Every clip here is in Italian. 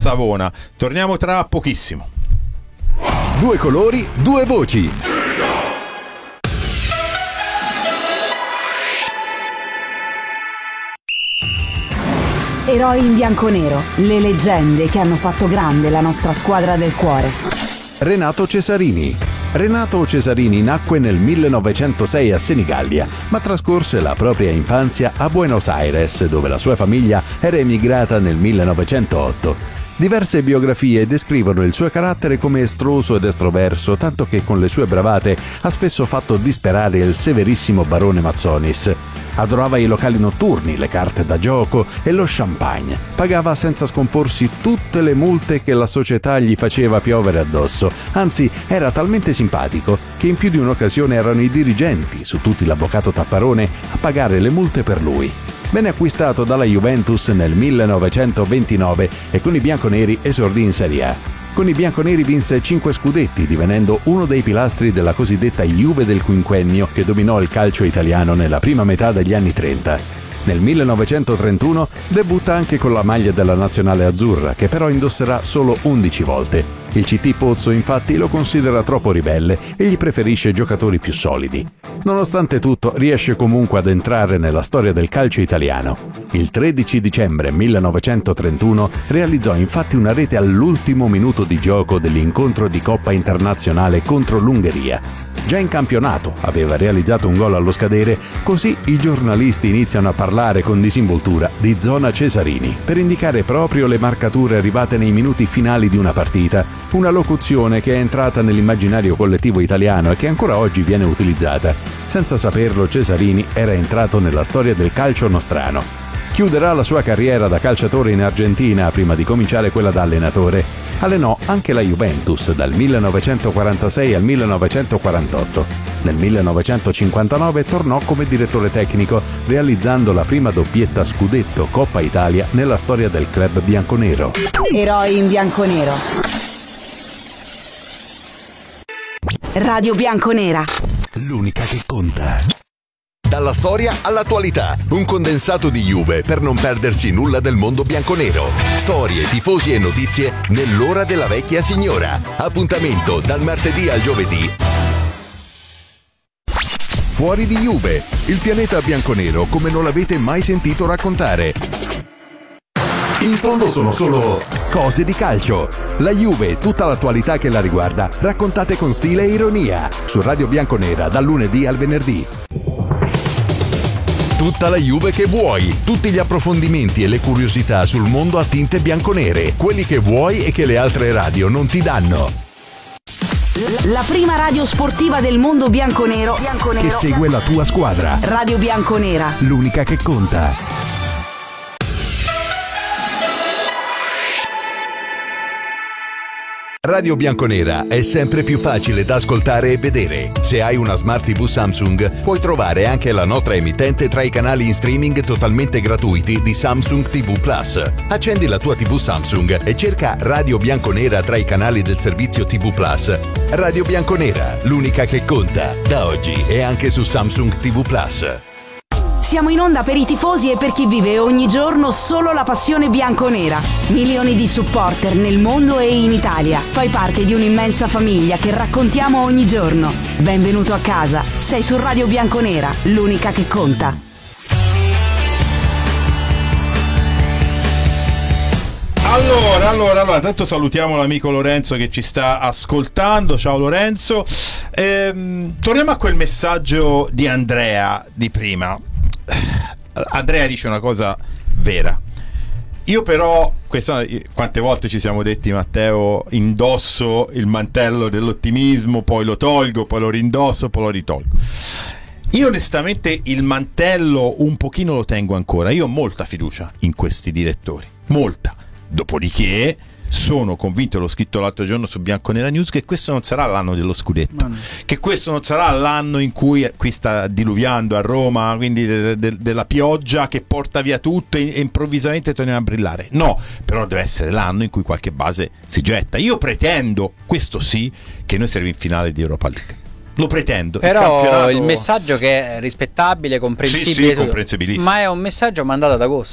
Savona. Torniamo tra pochissimo. Due colori, due voci. Eroi in bianconero, le leggende che hanno fatto grande la nostra squadra del cuore. Renato Cesarini. Renato Cesarini nacque nel 1906 a Senigallia, ma trascorse la propria infanzia a Buenos Aires, dove la sua famiglia era emigrata nel 1908. Diverse biografie descrivono il suo carattere come estroso ed estroverso, tanto che con le sue bravate ha spesso fatto disperare il severissimo barone Mazzonis. Adorava i locali notturni, le carte da gioco e lo champagne. Pagava senza scomporsi tutte le multe che la società gli faceva piovere addosso. Anzi, era talmente simpatico che in più di un'occasione erano i dirigenti, su tutti l'avvocato Tapparone, a pagare le multe per lui. Venne acquistato dalla Juventus nel 1929 e con i bianconeri esordì in Serie A. Con i bianconeri vinse 5 scudetti, divenendo uno dei pilastri della cosiddetta Juve del quinquennio che dominò il calcio italiano nella prima metà degli anni 30. Nel 1931 debutta anche con la maglia della nazionale azzurra, che però indosserà solo 11 volte. Il CT Pozzo infatti lo considera troppo ribelle e gli preferisce giocatori più solidi. Nonostante tutto, riesce comunque ad entrare nella storia del calcio italiano. Il 13 dicembre 1931 realizzò infatti una rete all'ultimo minuto di gioco dell'incontro di Coppa Internazionale contro l'Ungheria. Già in campionato aveva realizzato un gol allo scadere, così i giornalisti iniziano a parlare con disinvoltura di zona Cesarini per indicare proprio le marcature arrivate nei minuti finali di una partita, una locuzione che è entrata nell'immaginario collettivo italiano e che ancora oggi viene utilizzata. Senza saperlo, Cesarini era entrato nella storia del calcio nostrano. Chiuderà la sua carriera da calciatore in Argentina prima di cominciare quella da allenatore. Allenò anche la Juventus dal 1946 al 1948. Nel 1959 tornò come direttore tecnico, realizzando la prima doppietta scudetto Coppa Italia nella storia del club bianconero. Eroi in bianconero. Radio Bianconera. L'unica che conta. Dalla storia all'attualità, un condensato di Juve per non perdersi nulla del mondo bianconero. Storie, tifosi e notizie nell'ora della vecchia signora. Appuntamento dal martedì al giovedì. Fuori di Juve, il pianeta bianconero come non l'avete mai sentito raccontare. In fondo sono solo cose di calcio. La Juve e tutta l'attualità che la riguarda, raccontate con stile e ironia. Su Radio Bianconera dal lunedì al venerdì. Tutta la Juve che vuoi, tutti gli approfondimenti e le curiosità sul mondo a tinte bianconere, quelli che vuoi e che le altre radio non ti danno. La prima radio sportiva del mondo bianconero Che segue la tua squadra. Radio Bianconera. L'unica che conta. Radio Bianconera è sempre più facile da ascoltare e vedere. Se hai una Smart TV Samsung, puoi trovare anche la nostra emittente tra i canali in streaming totalmente gratuiti di Samsung TV Plus. Accendi la tua TV Samsung e cerca Radio Bianconera tra i canali del servizio TV Plus. Radio Bianconera, l'unica che conta. Da oggi è anche su Samsung TV Plus. Siamo in onda per i tifosi e per chi vive ogni giorno solo la passione bianconera. Milioni di supporter nel mondo e in Italia. Fai parte di un'immensa famiglia che raccontiamo ogni giorno. Benvenuto a casa. Sei su Radio Bianconera, l'unica che conta. Allora, intanto salutiamo l'amico Lorenzo che ci sta ascoltando. Ciao Lorenzo. Torniamo a quel messaggio di Andrea di prima. Andrea dice una cosa vera. Io però, quante volte ci siamo detti, Matteo, indosso il mantello dell'ottimismo, poi lo tolgo, poi lo rindosso, poi lo ritolgo. Io onestamente il mantello un pochino lo tengo ancora. Io ho molta fiducia in questi direttori, molta. Dopodiché sono convinto, l'ho scritto l'altro giorno su Bianconera News, che questo non sarà l'anno dello scudetto, che questo non sarà l'anno in cui qui sta diluviando a Roma, quindi della pioggia che porta via tutto e improvvisamente torniamo a brillare. No, però deve essere l'anno in cui qualche base si getta. Io pretendo, questo sì, che noi saremo in finale di Europa League. Lo pretendo. Però il messaggio che è rispettabile, comprensibile, sì, comprensibilissimo, ma è un messaggio mandato ad agosto.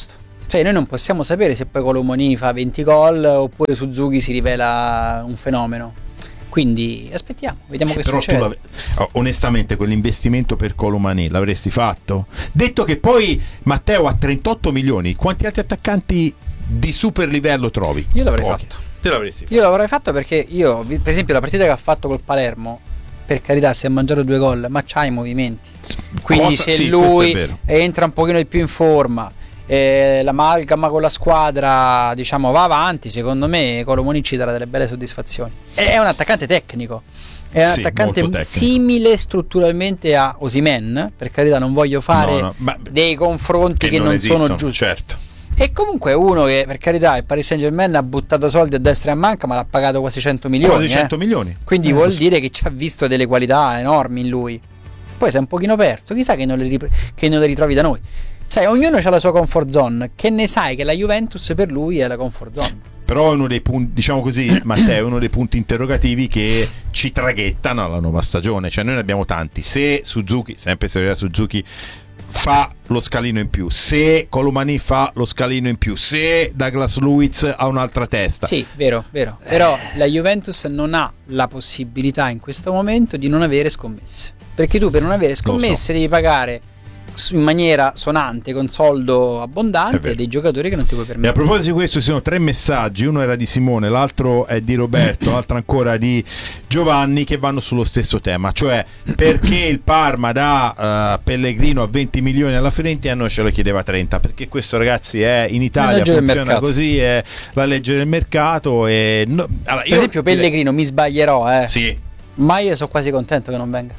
Cioè noi non possiamo sapere se poi Colomoni fa 20 gol oppure Suzuki si rivela un fenomeno. Quindi aspettiamo, vediamo che però succede. Onestamente quell'investimento per Colomani l'avresti fatto? Detto che poi Matteo ha 38 milioni, quanti altri attaccanti di super livello trovi? Io l'avrei Pochi. fatto. Te l'avresti fatto? Io l'avrei fatto perché io, per esempio, la partita che ha fatto col Palermo, per carità, si è mangiato 2 gol, ma c'ha i movimenti. Quindi se sì, lui entra un pochino di più in forma, l'amalgama con la squadra, diciamo, va avanti, secondo me Colomoni ci darà delle belle soddisfazioni. È un attaccante tecnico. È un attaccante simile strutturalmente a Osimhen, per carità, non voglio fare dei confronti che non esistono, sono giusti. Certo. E comunque è uno che, per carità, il Paris Saint-Germain ha buttato soldi a destra e a manca, ma l'ha pagato quasi 100 milioni. Quasi 100 milioni. Quindi vuol dire che ci ha visto delle qualità enormi in lui. Poi si è un pochino perso, chissà che non le ritrovi da noi. Sai, ognuno ha la sua comfort zone. Che ne sai che la Juventus per lui è la comfort zone? Però è uno dei punti, diciamo così, Matteo, è uno dei punti interrogativi che ci traghettano alla nuova stagione. Cioè noi ne abbiamo tanti. Se Suzuki, sempre se Suzuki, fa lo scalino in più, se Colomani fa lo scalino in più, se Douglas Luiz ha un'altra testa. Sì, vero. Però la Juventus non ha la possibilità in questo momento di non avere scommesse. Perché tu per non avere scommesse devi pagare in maniera sonante, con soldo abbondante, dei giocatori che non ti puoi permettere. E a proposito di questo, ci sono 3 messaggi, uno era di Simone, l'altro è di Roberto, l'altro ancora di Giovanni, che vanno sullo stesso tema, cioè perché il Parma dà Pellegrino a 20 milioni alla Fiorentina e noi ce lo chiedeva 30, perché questo, ragazzi, è in Italia, funziona così, è la legge del mercato. E allora, per esempio Pellegrino, mi sbaglierò, sì, ma io sono quasi contento che non venga,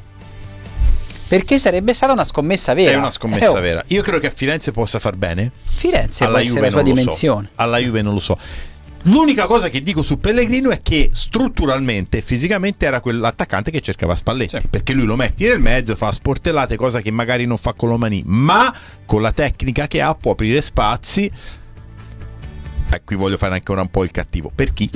perché sarebbe stata una scommessa vera. È una scommessa vera. Io credo che a Firenze possa far bene. Firenze può essere la sua dimensione. Alla Juve non lo so. L'unica cosa che dico su Pellegrino è che strutturalmente e fisicamente era quell'attaccante che cercava Spalletti, perché lui lo metti nel mezzo, fa sportellate, cosa che magari non fa Colomani, ma con la tecnica che ha può aprire spazi. Qui voglio fare anche un po' il cattivo. Per chi?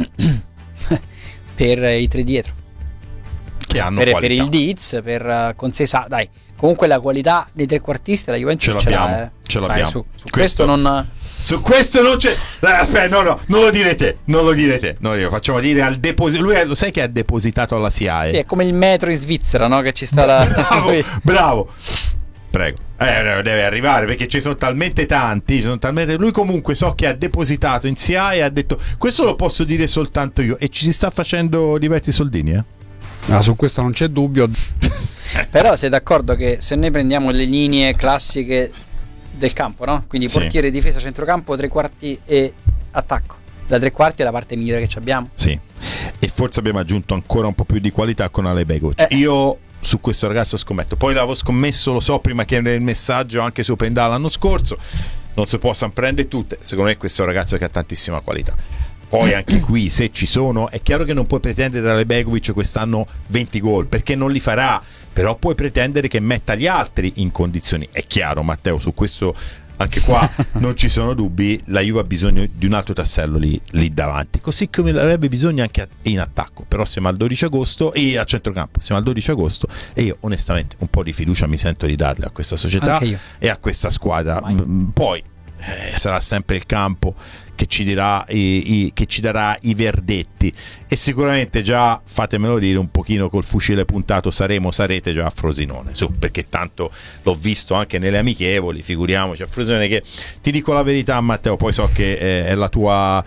Per i 3 dietro, che hanno per il Diz, per Consesa. Dai, comunque la qualità dei trequartisti la Juventus ce l'abbiamo. Ce l'abbiamo. Su questo non. Su questo non c'è. Aspetta, no, non lo dire te. Non lo facciamo dire al deposito. Lui lo sai che ha depositato alla SIAE. Sì, è come il metro in Svizzera, no? Che ci sta Bravo. Prego. Deve arrivare, perché ci sono talmente tanti. Lui comunque so che ha depositato in SIAE e ha detto: questo lo posso dire soltanto io. E ci si sta facendo diversi soldini, su questo non c'è dubbio. Però sei d'accordo che se noi prendiamo le linee classiche del campo, no? Quindi portiere, difesa, centrocampo, 3 quarti e attacco. Da 3 quarti è la parte migliore che abbiamo. Sì. E forse abbiamo aggiunto ancora un po' più di qualità con Ale Begovic. Io su questo ragazzo scommetto. Poi l'avevo scommesso, lo so, prima che il messaggio anche su Pendà l'anno scorso. Non si possono prendere tutte. Secondo me questo è un ragazzo che ha tantissima qualità. Poi anche qui, se ci sono, è chiaro che non puoi pretendere da Begovic quest'anno 20 gol, perché non li farà, però puoi pretendere che metta gli altri in condizioni. È chiaro, Matteo, su questo anche qua non ci sono dubbi, la Juve ha bisogno di un altro tassello lì davanti, così come avrebbe bisogno anche in attacco. Però siamo al 12 agosto e a centrocampo siamo al 12 agosto e io onestamente un po' di fiducia mi sento di darle a questa società e a questa squadra. Poi sarà sempre il campo che ci dirà che ci darà i verdetti, e sicuramente già, fatemelo dire, un pochino col fucile puntato sarete già a Frosinone, perché tanto l'ho visto anche nelle amichevoli, figuriamoci a Frosinone, che ti dico la verità, Matteo, poi so che è la tua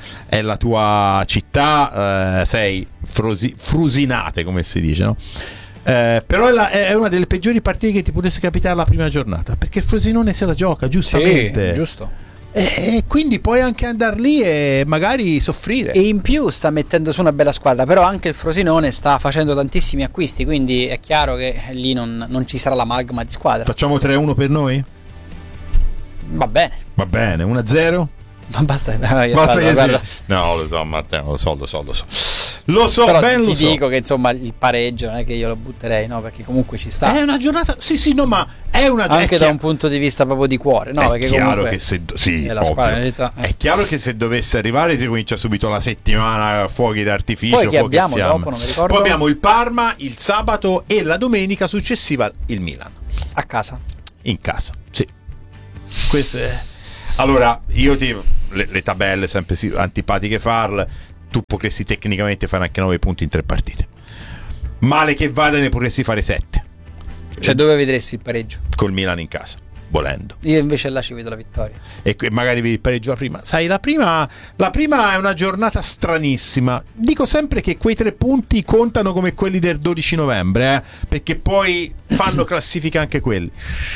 città, sei frusinate, come si dice, no? Però è una delle peggiori partite che ti potesse capitare alla prima giornata, perché il Frosinone se la gioca giustamente. Sì, giusto. E quindi puoi anche andare lì e magari soffrire. E in più sta mettendo su una bella squadra, però anche il Frosinone sta facendo tantissimi acquisti, quindi è chiaro che lì non ci sarà l'amalgama di squadra. Facciamo 3-1 per noi? Va bene, 1-0? Ma basta che no, lo so, Matteo, lo so, però ben ti lo so. dico che insomma il pareggio non è che io lo butterei, no, perché comunque ci sta. È una giornata, sì, no, ma è una anche da un punto di vista proprio di cuore, no? È perché chiaro comunque che è la squadra della città. È chiaro che se dovesse arrivare si comincia subito la settimana, fuochi d'artificio. Poi che abbiamo dopo, non mi ricordo. Poi abbiamo il Parma il sabato e la domenica successiva il Milan a casa. in casa. Sì. Questo è... Allora, le tabelle sempre antipatiche farle, tu potresti tecnicamente fare anche 9 punti in 3 partite. Male che vada, ne potresti fare 7. Cioè, dove vedresti il pareggio? Col Milan in casa, volendo. Io invece là ci vedo la vittoria. E magari vedi il pareggio la prima. Sai, la prima è una giornata stranissima. Dico sempre che quei 3 punti contano come quelli del 12 novembre, perché poi fanno classifica anche quelli.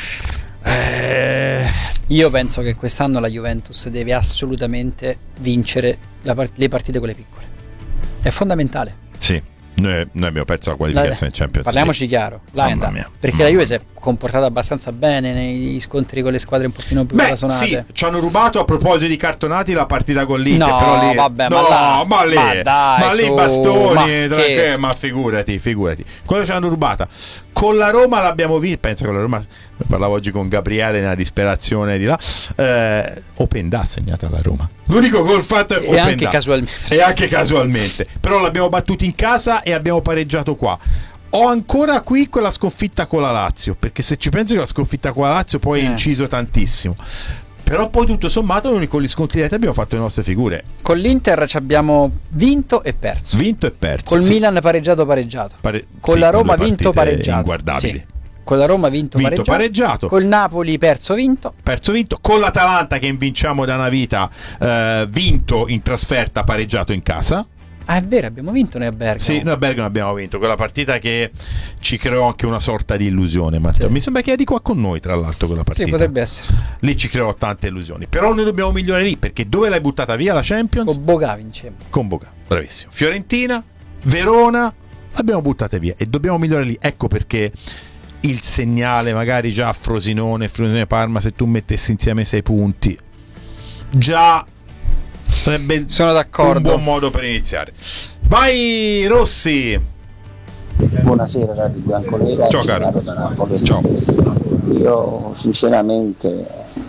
Io penso che quest'anno la Juventus deve assolutamente vincere le partite quelle piccole. È fondamentale. Sì. Noi abbiamo perso la qualificazione in Champions Parliamoci League. chiaro, Mamma mia. perché la Juve si è comportata abbastanza bene nei scontri con le squadre un pochino più blasonate. Sì, ci hanno rubato, a proposito di cartonati, la partita con l'Inter. No, però lì, vabbè, ma lì bastoni, ma ma figurati. Quello ci hanno rubata. Con la Roma l'abbiamo vinta. Pensa con la Roma, parlavo oggi con Gabriele nella disperazione di là. Open ha segnato alla Roma. L'unico gol fatto è e anche casualmente. Però l'abbiamo battuti in casa e abbiamo pareggiato qua. Ho ancora qui quella sconfitta con la Lazio, perché se ci penso che la sconfitta con la Lazio poi ha inciso tantissimo. Però poi tutto sommato noi con gli scontri diretti abbiamo fatto le nostre figure. Con l'Inter ci abbiamo vinto e perso. Col Milan pareggiato. Con la Roma vinto pareggiato. Inguardabili. Sì. Con la Roma vinto pareggiato. Col Napoli perso vinto. Con l'Atalanta che invinciamo da una vita, vinto in trasferta, pareggiato in casa. Ah, è vero, abbiamo vinto noi a Bergamo. Sì, noi a Bergamo abbiamo vinto quella partita che ci creò anche una sorta di illusione, Matteo. Sì. Mi sembra che è di qua con noi, tra l'altro, quella partita. Sì, potrebbe essere. Lì ci creò tante illusioni. Però noi dobbiamo migliorare lì, perché dove l'hai buttata via la Champions? Con Boca vincemmo. Con Boca, bravissimo. Fiorentina, Verona, l'abbiamo buttata via e dobbiamo migliorare lì. Ecco perché il segnale magari già a Frosinone Parma, se tu mettessi insieme 6 punti, già sarebbe sono d'accordo, un buon modo per iniziare. Vai Rossi. Buonasera Radio Bianconera. Ciao caro. Da Napoli. Ciao. Io sinceramente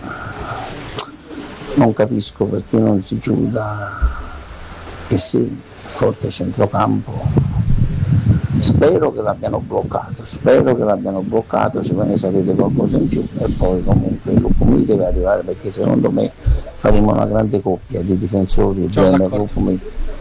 non capisco perché non si chiuda, che sì, forte centrocampo. Spero che l'abbiano bloccato, se ve ne sapete qualcosa in più, e poi comunque il Lupumì deve arrivare, perché secondo me faremo una grande coppia di difensori, Bremer e Lupumì.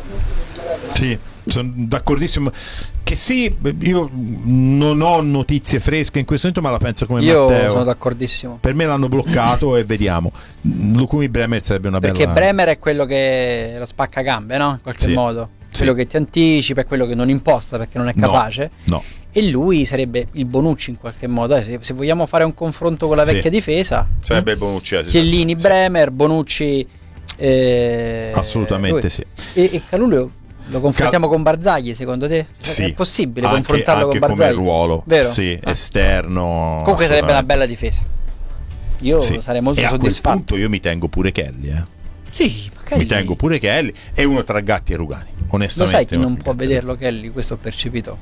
Sì, sono d'accordissimo. Che sì, io non ho notizie fresche in questo momento, ma la penso come Matteo. Io sono d'accordissimo. Per me l'hanno bloccato e vediamo. Lukumi Bremer sarebbe una bella. Perché Bremer è quello che lo spacca gambe, no? In qualche modo. Quello che ti anticipa, è quello che non imposta perché non è capace. No. E lui sarebbe il Bonucci in qualche modo. Se vogliamo fare un confronto con la vecchia difesa, sarebbe il Bonucci. Chiellini, Bremer, Bonucci. Assolutamente lui. Sì. E Calulu lo confrontiamo con Barzagli, secondo te? Sì. È possibile confrontarlo con Barzagli? Come ruolo, vero? Sì, esterno. Comunque sarebbe una bella difesa. Io sarei molto soddisfatto. A quel punto io mi tengo pure Kelly, Sì, mi tengo pure Kelly. È uno tra Gatti e Rugani, onestamente. Lo sai chi non può vederlo Kelly? Questo ho percepito.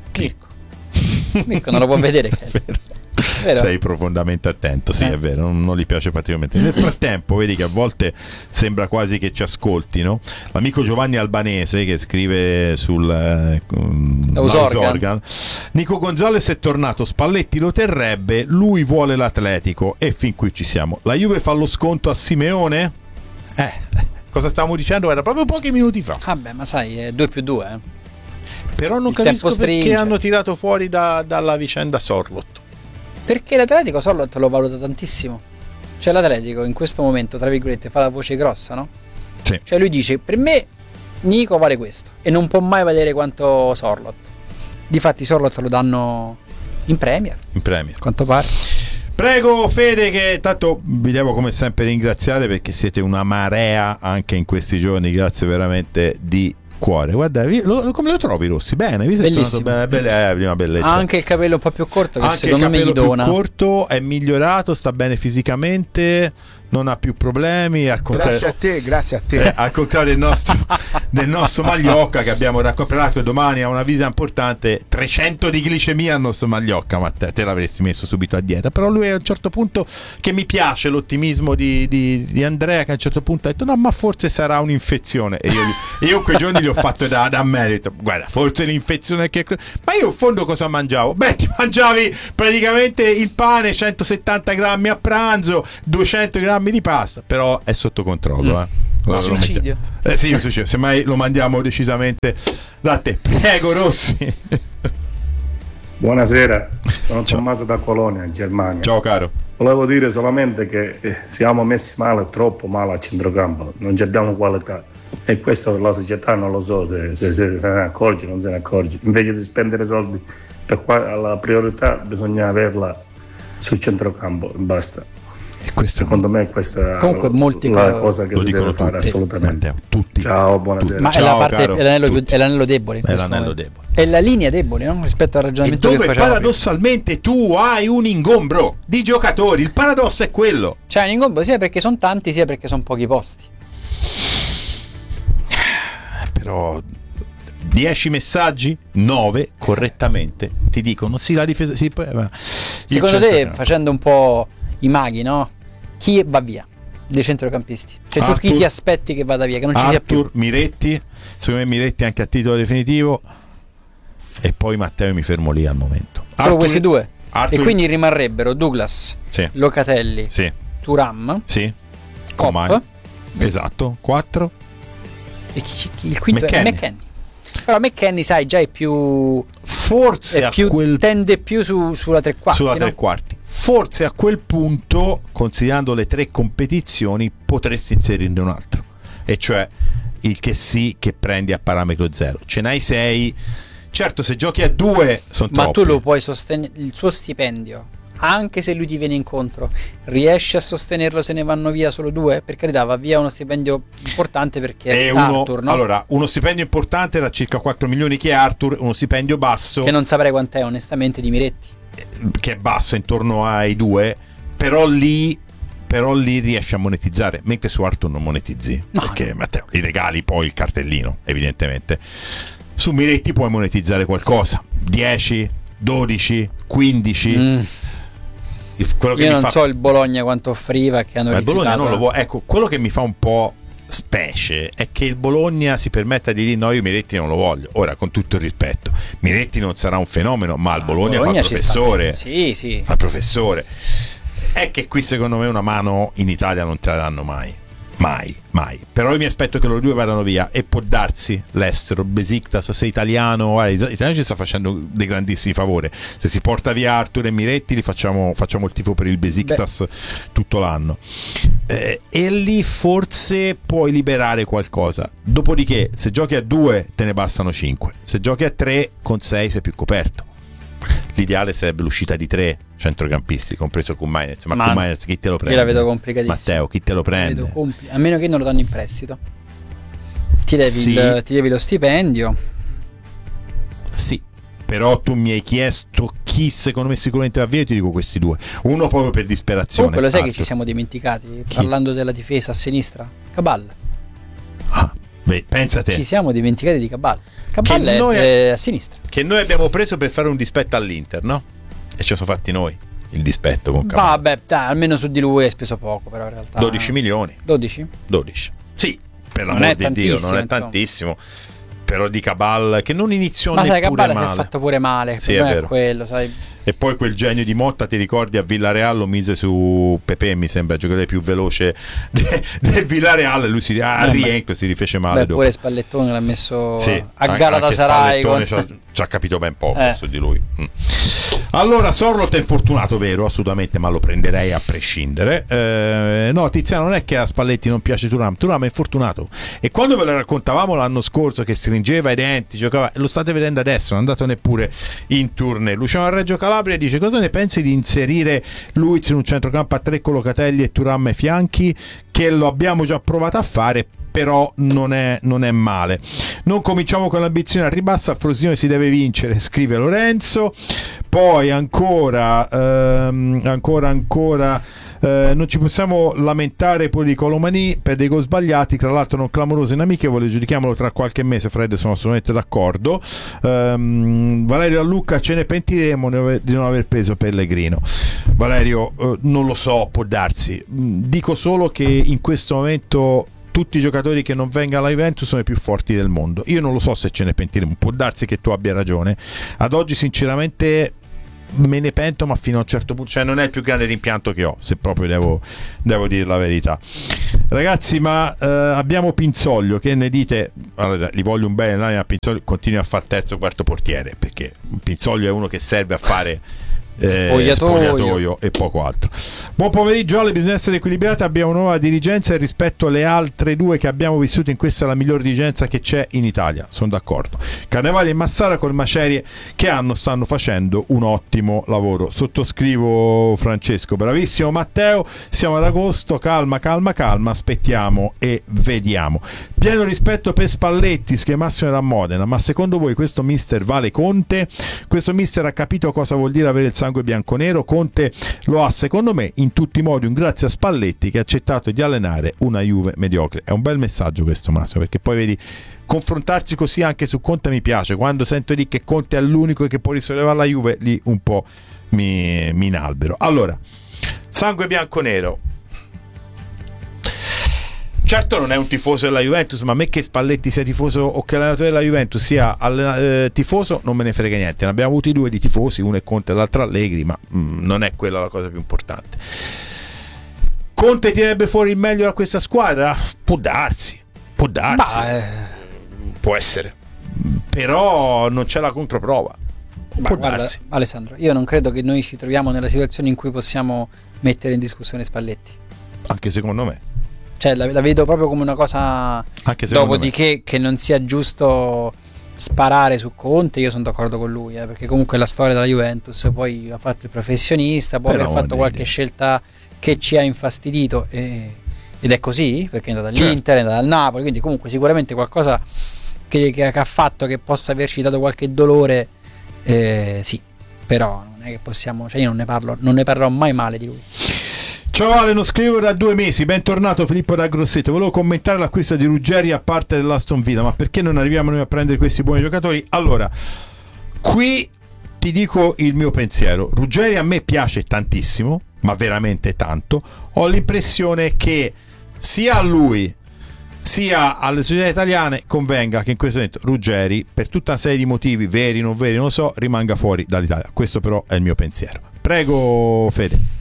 Mirko non lo può vedere Kelly. Vero? Sei profondamente attento, sì, è vero, non gli piace particolarmente. Nel frattempo vedi che a volte sembra quasi che ci ascoltino. L'amico Giovanni Albanese che scrive sul Organ. Nico Gonzalez è tornato, Spalletti lo terrebbe, lui vuole l'Atletico, e fin qui ci siamo. La Juve fa lo sconto a Simeone? Cosa stavamo dicendo? Era proprio pochi minuti fa. Vabbè, ma sai, è 2+2 Però non capisco perché hanno tirato fuori dalla vicenda Sorloth. Perché l'Atletico Sorloth lo valuta tantissimo. Cioè l'Atletico in questo momento, tra virgolette, fa la voce grossa, no? Sì. Cioè lui dice, per me Nico vale questo, e non può mai valere quanto Sorloth. Difatti Sorloth lo danno in Premier. Quanto pare. Prego Fede, che tanto vi devo come sempre ringraziare perché siete una marea anche in questi giorni, grazie veramente di cuore. Guarda, come lo trovi Rossi? Bene, vi sei tornato una bellezza. Ha anche il capello un po' più corto, che anche secondo me gli dona. Più corto, è migliorato, sta bene fisicamente, non ha più problemi. Grazie a te. Al contrario del nostro Magliocca, che abbiamo raccontarato, domani ha una visita importante, 300 di glicemia al nostro Magliocca, ma te l'avresti messo subito a dieta. Però lui a un certo punto, che mi piace l'ottimismo di Andrea, che a un certo punto ha detto no, ma forse sarà un'infezione, e io quei giorni li ho fatto da merito. Guarda, forse l'infezione che... Ma io in fondo cosa mangiavo? Beh, ti mangiavi praticamente il pane, 170 grammi a pranzo, 200 grammi grammi di pasta, però è sotto controllo. Allora, suicidio. Sì, un suicidio. Semmai lo mandiamo decisamente da te. Prego, Rossi. Buonasera, sono Tommaso da Colonia, Germania. Ciao caro. Volevo dire solamente che siamo messi male, troppo male a centrocampo, non ci abbiamo qualità. E questo la società non lo so se se ne accorge o non se ne accorge. Invece di spendere soldi, la priorità bisogna averla sul centrocampo, basta. E questo secondo me questa comunque è la cosa che si deve fare assolutamente. Matteo, tutti. Ciao, buonasera. Ma Ciao, è la parte, caro, è l'anello debole. È l'anello debole. È la linea debole, no? Rispetto al E ragionamento che dove facciamo paradossalmente tu hai un ingombro di giocatori. Il paradosso è quello. Cioè un ingombro sia perché sono tanti sia perché sono pochi posti. Però 10 messaggi, 9 correttamente ti dicono sì, la difesa sì, Secondo te, facendo un po' i maghi, no? Chi va via dei centrocampisti? Cioè tu chi ti aspetti che vada via, che non ci sia più? Miretti, secondo me Miretti anche a titolo definitivo, e poi Matteo, mi fermo lì al momento. Solo questi due. Arthur, e quindi rimarrebbero Douglas, sì, Locatelli, sì, Thuram, sì, Kopp, esatto, 4 e il quinto è McKennie. Però McKennie, sai, già è più, forse è più tende più sulla tre quarti, sulla tre quarti. Forse a quel punto, considerando le 3 competizioni, potresti inserirne un altro, e cioè il che sì, che prendi a parametro zero. Ce n'hai 6. Certo, se giochi a 2 sono troppi. Ma tu lo puoi sostenere, il suo stipendio, anche se lui ti viene incontro, riesci a sostenerlo se ne vanno via solo 2? Per carità, va via uno stipendio importante perché è Arthur, no? Allora, uno stipendio importante da circa 4 milioni che è Arthur, uno stipendio basso che non saprei quant'è onestamente di Miretti, che è basso intorno ai 2, però lì riesci a monetizzare, mentre su Arthur non monetizzi, no, perché Matteo gli regali poi il cartellino, evidentemente. Su Miretti puoi monetizzare qualcosa, 10, 12, 15. Quello che io non so il Bologna quanto offriva, che hanno rifiutato. Il Bologna non lo vuole. Ecco, quello che mi fa un po' specie è che il Bologna si permetta di dire no, io Miretti non lo voglio. Ora, con tutto il rispetto, Miretti non sarà un fenomeno, ma il Bologna fa il professore. Sì. Fa il professore. È che qui secondo me una mano in Italia non te la danno mai. Mai. Però io mi aspetto che loro due vadano via, e può darsi l'estero, Besiktas, sei italiano, l'italiano ci sta facendo dei grandissimi favori. Se si porta via Arthur e Miretti, li facciamo il tifo per il Besiktas tutto l'anno, e lì forse puoi liberare qualcosa. Dopodiché, se giochi a 2 te ne bastano 5, se giochi a 3 con 6 sei più coperto. L'ideale sarebbe l'uscita di 3 centrocampisti, compreso Koumajnec. Ma Koumajnec chi te lo prende? Io la vedo complicatissima. Matteo, chi te lo prende? A meno che non lo danno in prestito. Ti devi lo stipendio. Sì, però tu mi hai chiesto chi secondo me sicuramente va via, io ti dico questi 2. Uno proprio per disperazione. Comunque lo sai che ci siamo dimenticati, parlando della difesa a sinistra? Cabal. Pensa te. Ci siamo dimenticati di Cabal. Cabal è a sinistra. Che noi abbiamo preso per fare un dispetto all'Inter, no? E ce lo siamo fatti noi il dispetto con Cabal. Vabbè, almeno su di lui hai speso poco, però in realtà 12 milioni. 12? Sì, per l'amor di Dio, non è tantissimo. Però di Cabal, che non iniziò neppure Cabal male. Si è fatto pure male. Sì, è vero. Quello, sai. E poi quel genio di Motta, ti ricordi, a Villarreal lo mise su Pepe, mi sembra il giocatore più veloce del Villarreal, e lui si rientra, si rifece male. Beh, pure Spallettone l'ha messo sì, a Galatasaray. Ci ha capito ben poco su di lui. Allora, Sorloth è infortunato, vero? Assolutamente, ma lo prenderei a prescindere. No, Tiziano, non è che a Spalletti non piace Thuram è infortunato, e quando ve lo raccontavamo l'anno scorso che stringeva i denti, giocava, lo state vedendo adesso, non è andato neppure in tournée. Luciano a Reggio Calabria dice: cosa ne pensi di inserire Luiz in un centrocampo a 3 con Locatelli e Thuram ai fianchi, che lo abbiamo già provato a fare, però non è male. Non cominciamo con l'ambizione a ribasso, a Frosinone si deve vincere, scrive Lorenzo. Poi ancora non ci possiamo lamentare poi di Colomani per dei gol sbagliati, tra l'altro non clamoroso in amichevole, giudichiamolo tra qualche mese. Fred, sono assolutamente d'accordo. Valerio a Lucca: ce ne pentiremo di non aver preso Pellegrino. Valerio, non lo so, può darsi. Dico solo che in questo momento tutti i giocatori che non vengano alla Juventus sono i più forti del mondo. Io non lo so se ce ne pentiremo, può darsi che tu abbia ragione. Ad oggi sinceramente me ne pento, ma fino a un certo punto, cioè non è il più grande rimpianto che ho, se proprio devo dire la verità. Ragazzi, ma abbiamo Pinzoglio, che ne dite? Allora, gli voglio un bene, ma Pinzoglio continua a fare terzo o quarto portiere, perché Pinzoglio è uno che serve a fare spogliatoio e poco altro. Buon pomeriggio, Ale, bisogna essere equilibrati, abbiamo una nuova dirigenza e rispetto alle altre due che abbiamo vissuto, in questa è la migliore dirigenza che c'è in Italia, sono d'accordo. Carnevali e Massara con macerie che stanno facendo un ottimo lavoro, sottoscrivo Francesco. Bravissimo Matteo, siamo ad agosto, calma, aspettiamo e vediamo. Pieno rispetto per Spalletti, schiamassimo da Modena, ma secondo voi questo mister vale Conte? Questo mister ha capito cosa vuol dire avere il sangue bianconero? Conte lo ha, secondo me, in tutti i modi, un grazie a Spalletti che ha accettato di allenare una Juve mediocre. È un bel messaggio questo, Massimo, perché poi vedi, confrontarsi così anche su Conte mi piace. Quando sento dire che Conte è l'unico che può risollevare la Juve, lì un po' mi inalbero. Allora, sangue bianconero. Certo non è un tifoso della Juventus, ma a me che Spalletti sia tifoso o che l'allenatore della Juventus sia tifoso non me ne frega niente. Ne abbiamo avuti due di tifosi, uno è Conte e l'altro Allegri, ma non è quella la cosa più importante. Conte tirerebbe fuori il meglio da questa squadra? Può darsi, può essere, però non c'è la controprova. Guarda, Alessandro, io non credo che noi ci troviamo nella situazione in cui possiamo mettere in discussione Spalletti. Anche secondo me. Cioè la vedo proprio come una cosa, dopodiché che non sia giusto sparare su Conte. Io sono d'accordo con lui, perché comunque la storia della Juventus, poi ha fatto il professionista, poi aver fatto qualche scelta che ci ha infastidito ed è così, perché è andato all'Inter, è andato al Napoli, quindi comunque sicuramente qualcosa che ha fatto che possa averci dato qualche dolore, sì, però non è che possiamo, cioè io non ne parlerò mai male di lui. Ciao Ale, non scrivo da 2 mesi, bentornato Filippo da Grosseto. Volevo commentare l'acquisto di Ruggeri a parte dell'Aston Villa, ma perché non arriviamo noi a prendere questi buoni giocatori? Allora, qui ti dico il mio pensiero. Ruggeri a me piace tantissimo, ma veramente tanto. Ho l'impressione che sia a lui sia alle società italiane convenga che in questo momento Ruggeri, per tutta una serie di motivi veri, non lo so, rimanga fuori dall'Italia. Questo però è il mio pensiero. Prego Fede.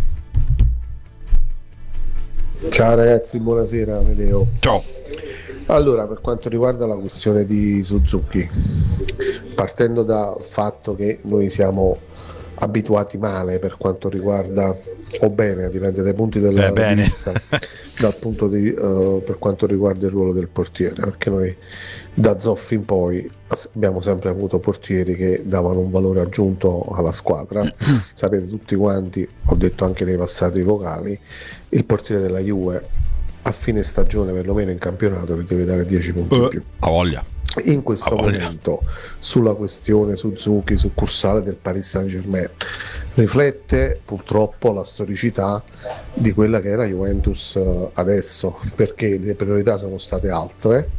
Ciao ragazzi, buonasera Medeo. Ciao. Allora, per quanto riguarda la questione di Suzuki, partendo dal fatto che noi siamo abituati male per quanto riguarda, o bene, dipende dai punti della vista, dal punto per quanto riguarda il ruolo del portiere, perché noi da Zoff in poi abbiamo sempre avuto portieri che davano un valore aggiunto alla squadra. Sapete tutti quanti, ho detto anche nei passati vocali, il portiere della Juve a fine stagione, perlomeno in campionato, vi deve dare 10 punti in più. A voglia. In questo momento sulla questione Suzuki, succursale del Paris Saint-Germain, riflette purtroppo la storicità di quella che è la Juventus adesso, perché le priorità sono state altre.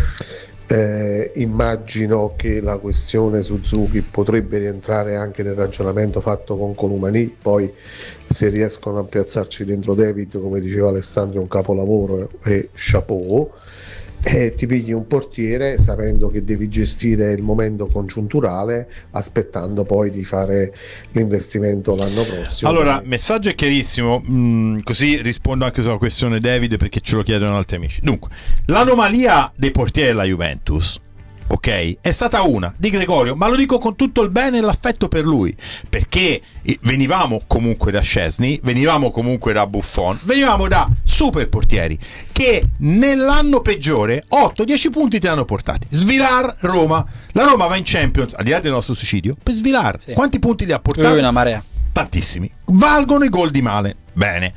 Immagino che la questione Suzuki potrebbe rientrare anche nel ragionamento fatto con Columani, poi se riescono a piazzarci dentro David, come diceva Alessandro, è un capolavoro e chapeau. Ti pigli un portiere sapendo che devi gestire il momento congiunturale, aspettando poi di fare l'investimento l'anno prossimo. Allora, messaggio è chiarissimo, così rispondo anche sulla questione David, perché ce lo chiedono altri amici. Dunque, l'anomalia dei portieri della Juventus, ok, è stata una di Gregorio, ma lo dico con tutto il bene e l'affetto per lui, perché venivamo comunque da Szczesny, venivamo comunque da Buffon, venivamo da super portieri che nell'anno peggiore 8-10 punti ti hanno portati. Svilar, Roma, la Roma va in Champions, al di là del nostro suicidio, per Svilar, sì. Quanti punti li ha portati? Una marea. Tantissimi. Valgono i gol di Male, bene.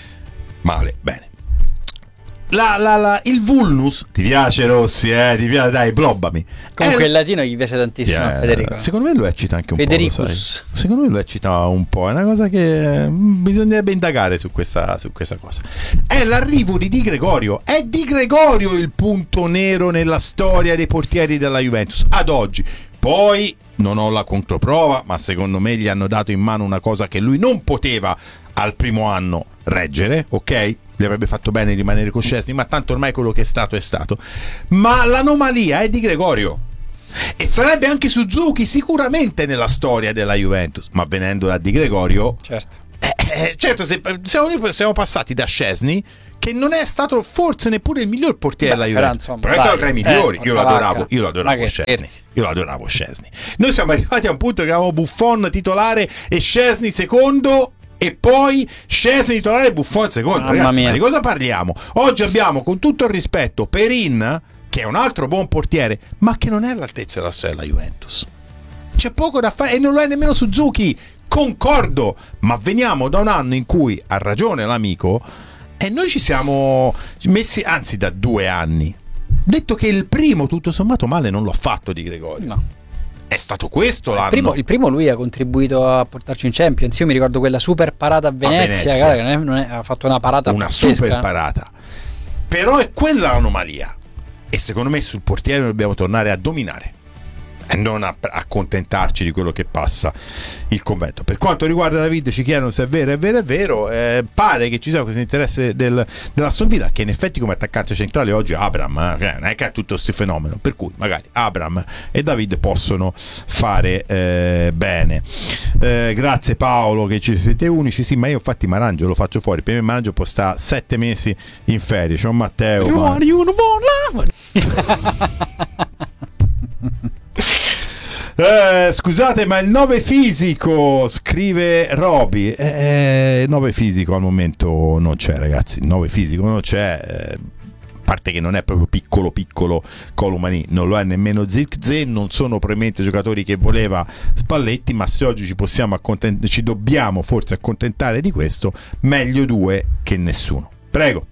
Il Vulnus, ti piace Rossi, ti piace, dai, blobbami. Comunque il latino gli piace tantissimo a Federico. Secondo me lo eccita anche un Federicus. po', sai? Secondo me lo eccita un po', è una cosa che bisognerebbe indagare su questa cosa. È l'arrivo di Di Gregorio, è Di Gregorio il punto nero nella storia dei portieri della Juventus ad oggi. Poi non ho la controprova, ma secondo me gli hanno dato in mano una cosa che lui non poteva al primo anno reggere, ok? Gli avrebbe fatto bene rimanere con Szczesny, ma tanto ormai quello che è stato è stato. Ma l'anomalia è Di Gregorio, e sarebbe anche Suzuki sicuramente nella storia della Juventus, ma venendo da Di Gregorio, certo, certo, siamo passati da Szczesny, che non è stato forse neppure il miglior portiere della Juventus, però è stato tra i migliori. Io lo adoravo Szczesny. Noi siamo arrivati a un punto che avevamo Buffon titolare e Szczesny secondo, e poi Szczesny titolare e Buffon secondo. Ragazzi, ma di cosa parliamo? Oggi abbiamo, con tutto il rispetto, Perin, che è un altro buon portiere, ma che non è all'altezza della storia della Juventus. C'è poco da fare, e non lo è nemmeno Suzuki. Concordo, ma veniamo da un anno in cui ha ragione l'amico, e noi ci siamo messi, anzi da 2 anni, detto che il primo tutto sommato male non l'ha fatto Di Gregorio. No. È stato questo l'anno. Il primo lui ha contribuito a portarci in Champions. Io mi ricordo quella super parata a Venezia. Cara, che non è, ha fatto una parata pazzesca. Super parata. Però è quella l'anomalia, e secondo me sul portiere dobbiamo tornare a dominare e non accontentarci di quello che passa il convento. Per quanto riguarda David, ci chiedono se è vero. Pare che ci sia questo interesse dell'Aston Villa, che in effetti come attaccante centrale oggi è Abraham, cioè non è che ha tutto questo fenomeno, per cui magari Abraham e David possono fare bene. Grazie Paolo che ci siete unici. Sì, ma io infatti Marangio lo faccio fuori, per me Marangio può stare 7 mesi in ferie. C'è un Matteo scusate, ma il 9 fisico, scrive Roby, 9 fisico al momento non c'è, ragazzi. Il 9 fisico non c'è, a parte che non è proprio piccolo Colomani, non lo è nemmeno Zirkzee, non sono probabilmente giocatori che voleva Spalletti, ma se oggi ci dobbiamo forse accontentare di questo, meglio 2 che nessuno. Prego.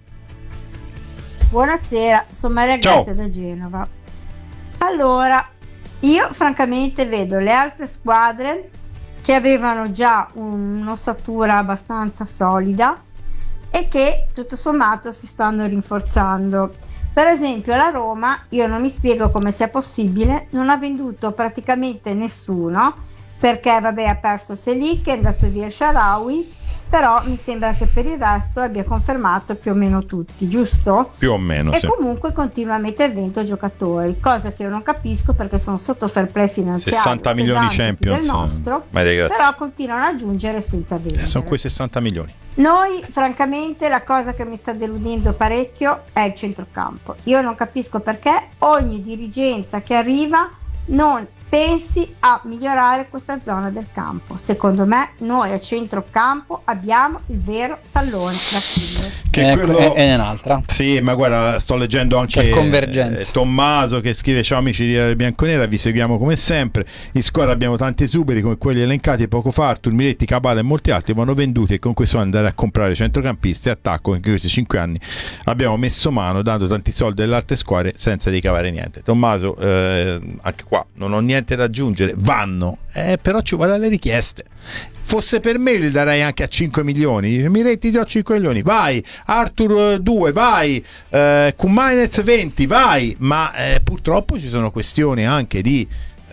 Buonasera, sono Maria Grazia da Genova. Allora, io francamente vedo le altre squadre che avevano già un'ossatura abbastanza solida e che tutto sommato si stanno rinforzando. Per esempio la Roma, io non mi spiego come sia possibile, non ha venduto praticamente nessuno, perché vabbè ha perso Selic, è andato via Shaarawy, però mi sembra che per il resto abbia confermato più o meno tutti, giusto? Più o meno, e sì. Comunque continua a mettere dentro giocatori, cosa che io non capisco perché sono sotto fair play finanziario 60 milioni Champions del nostro, però continuano ad aggiungere senza vendere. Sono quei 60 milioni. Noi francamente la cosa che mi sta deludendo parecchio è il centrocampo. Io non capisco perché ogni dirigenza che arriva non pensi a migliorare questa zona del campo. Secondo me noi a centrocampo abbiamo il vero tallone d'Achille. Che quello è un'altra. Sì, ma guarda, sto leggendo anche Tommaso che scrive: ciao amici di Bianconera, vi seguiamo come sempre. In squadra abbiamo tanti esuberi come quelli elencati poco fa, Artur, Miretti, Cabala e molti altri vanno venduti, e con questo andare a comprare centrocampisti e attacco. In questi 5 anni abbiamo messo mano dando tanti soldi alle altre squadre senza ricavare niente. Tommaso, anche qua non ho niente da aggiungere, vanno, però ci vuole dalle richieste. Fosse per me li darei anche a 5 milioni. Miretti ti do 5 milioni, vai. Arthur 2, vai. Kumainez 20, vai. Ma purtroppo ci sono questioni anche di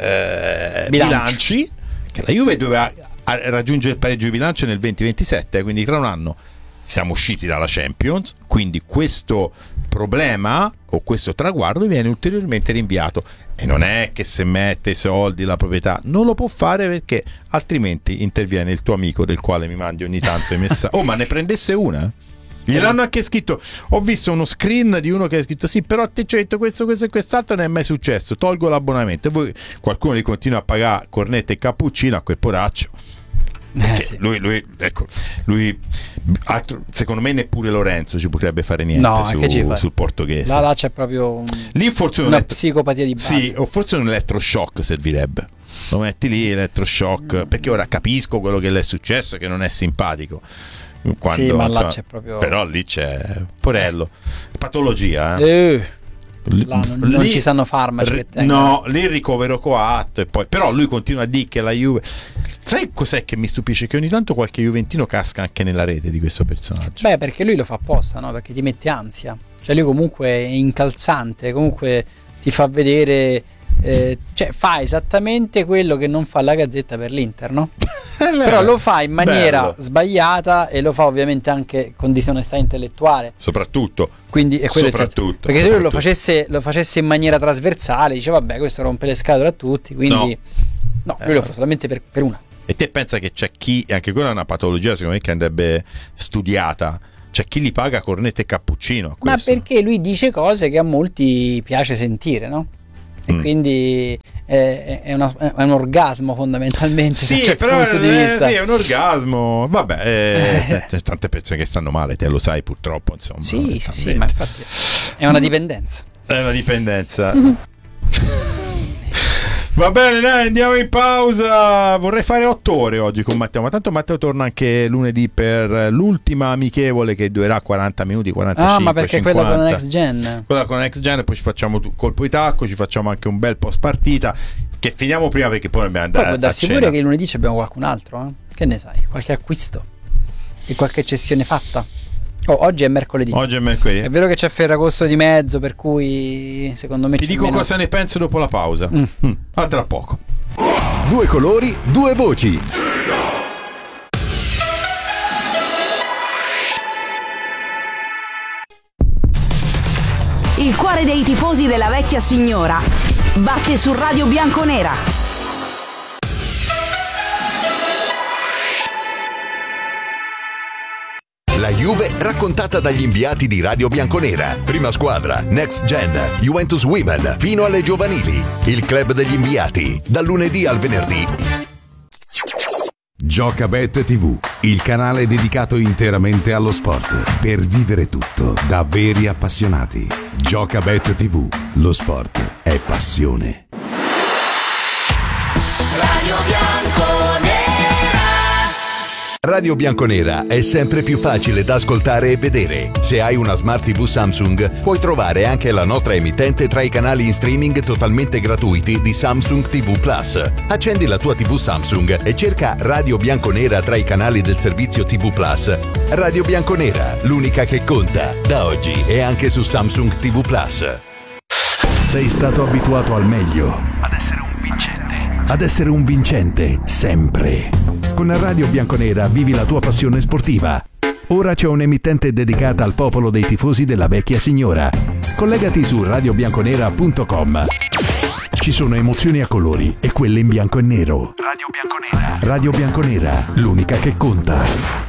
bilanci, che la Juve doveva raggiungere il pareggio di bilancio nel 2027, quindi tra un anno siamo usciti dalla Champions, quindi questo problema o questo traguardo viene ulteriormente rinviato, e non è che se mette i soldi la proprietà non lo può fare, perché altrimenti interviene il tuo amico del quale mi mandi ogni tanto i messaggi. Oh, ma ne prendesse una? Gliel'hanno anche scritto, ho visto uno screen di uno che ha scritto: sì, però a te c'è detto questo e quest'altro, non è mai successo, tolgo l'abbonamento. E voi, qualcuno li continua a pagare cornetta e cappuccino a quel poraccio. Sì. Lui secondo me neppure Lorenzo ci potrebbe fare niente sul portoghese. Là c'è proprio lì forse una psicopatia di base. Sì, o forse un elettroshock servirebbe. Lo metti lì, elettroshock, perché ora capisco quello che le è successo, che non è simpatico. Quando, sì, ma là c'è proprio, però lì c'è Porello, patologia, là non ci stanno farmaci no, lì il ricovero coatto, e poi però lui continua a dire che la Juve, sai cos'è che mi stupisce? Che ogni tanto qualche juventino casca anche nella rete di questo personaggio. Beh, perché lui lo fa apposta, no? Perché ti mette ansia, cioè lui comunque è incalzante, comunque ti fa vedere cioè fa esattamente quello che non fa la Gazzetta per l'Inter, no? Però lo fa in maniera sbagliata e lo fa ovviamente anche con disonestà intellettuale. Soprattutto. Quindi è quello il senso. Perché se lui lo facesse in maniera trasversale, dice vabbè, questo rompe le scatole a tutti, quindi no, lui lo fa solamente per una. E te pensa che c'è chi, e anche quella è una patologia secondo me che andrebbe studiata, c'è chi li paga cornette e cappuccino. Ma perché lui dice cose che a molti piace sentire, no? E quindi è un orgasmo fondamentalmente. Sì, da un certo però punto di vista. sì, è un orgasmo. Vabbè, c'è tante persone che stanno male, te lo sai purtroppo, insomma. Sì, ma infatti è una dipendenza. È una dipendenza. Va bene, dai, andiamo in pausa. Vorrei fare 8 ore oggi con Matteo, ma tanto Matteo torna anche lunedì per l'ultima amichevole che durerà 40 minuti, 45. Ah, ma perché 50. quella con Next Gen? Quella con Next Gen, e poi ci facciamo colpo di tacco, ci facciamo anche un bel post partita, che finiamo prima perché poi dobbiamo andare. Poi può darsi pure che lunedì ci abbiamo qualcun altro, eh? Che ne sai? Qualche acquisto e qualche cessione fatta. Oggi è mercoledì. Oggi è mercoledì. È vero che c'è Ferragosto di mezzo, per cui secondo me ti dico cosa ne penso dopo la pausa. A tra poco. 2 colori, 2 voci. Il cuore dei tifosi della vecchia signora batte su Radio Bianconera. La Juve raccontata dagli inviati di Radio Bianconera. Prima squadra, Next Gen, Juventus Women, fino alle giovanili. Il club degli inviati, dal lunedì al venerdì. Giocabet TV, il canale dedicato interamente allo sport. Per vivere tutto da veri appassionati. Giocabet TV, lo sport è passione. Radio Bianconera. Radio Bianconera è sempre più facile da ascoltare e vedere. Se hai una Smart TV Samsung, puoi trovare anche la nostra emittente tra i canali in streaming totalmente gratuiti di Samsung TV Plus. Accendi la tua TV Samsung e cerca Radio Bianconera tra i canali del servizio TV Plus. Radio Bianconera, l'unica che conta, da oggi e anche su Samsung TV Plus. Sei stato abituato al meglio, ad essere un vincente, sempre. Con Radio Bianconera vivi la tua passione sportiva. Ora c'è un'emittente dedicata al popolo dei tifosi della vecchia signora. Collegati su radiobianconera.com. Ci sono emozioni a colori e quelle in bianco e nero. Radio Bianconera. Radio Bianconera, l'unica che conta.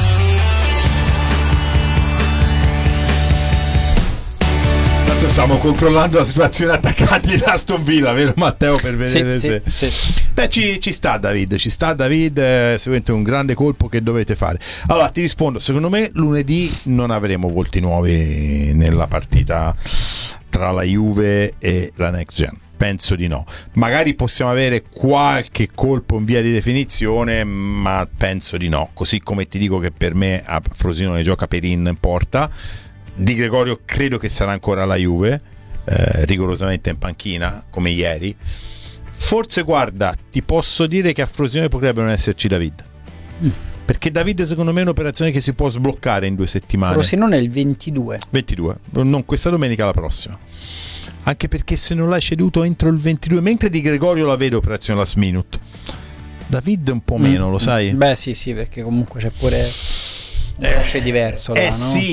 Stiamo controllando la situazione attaccanti di Aston Villa, vero Matteo? Per vedere se. Beh, ci sta David, sicuramente un grande colpo che dovete fare. Allora ti rispondo, secondo me lunedì non avremo volti nuovi nella partita tra la Juve e la Next Gen. Penso di no. Magari possiamo avere qualche colpo in via di definizione, ma penso di no. Così come ti dico che per me a Frosinone gioca Perin in porta. Di Gregorio credo che sarà ancora la Juve, rigorosamente in panchina come ieri. Forse guarda, ti posso dire che a Frosinone potrebbe non esserci David, perché David secondo me è un'operazione che si può sbloccare in 2 settimane. Frosinone è il 22, non questa domenica, la prossima, anche perché se non l'hai ceduto entro il 22, mentre Di Gregorio la vedo operazione last minute, David un po' meno, lo sai? Beh sì, perché comunque c'è pure c'è diverso là,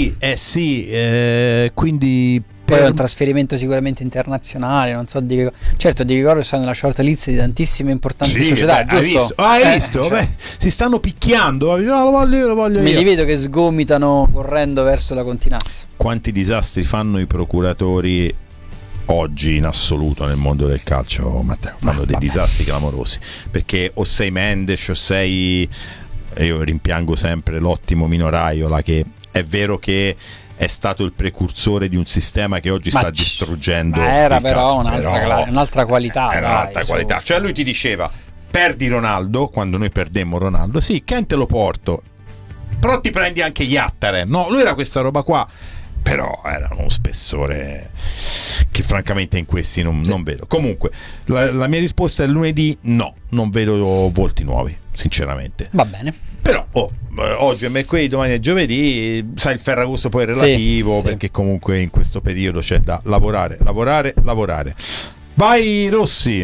no? Quindi poi è un trasferimento sicuramente internazionale, non so certo Di Gregorio sta nella short list di tantissime importanti società, giusto? Hai visto? Cioè, si stanno picchiando, lo voglio me li vedo che sgomitano correndo verso la Continassa. Quanti disastri fanno i procuratori oggi in assoluto nel mondo del calcio, Matteo? Fanno dei disastri clamorosi, perché o sei Mendes o sei... Io rimpiango sempre l'ottimo Mino Raiola, che è vero che è stato il precursore di un sistema che oggi sta distruggendo. Era però un'altra qualità. Era un'altra qualità. Cioè lui ti diceva: perdi Ronaldo, quando noi perdemmo Ronaldo, sì, Ken te lo porto, però ti prendi anche Yattaren. No, lui era questa roba qua, però era uno spessore che francamente in questi non vedo. Comunque la mia risposta è lunedì no, non vedo volti nuovi, sinceramente. Va bene. Però oggi è mercoledì, domani è giovedì, sai, il Ferragosto poi è relativo, perché comunque in questo periodo c'è da lavorare. Vai Rossi.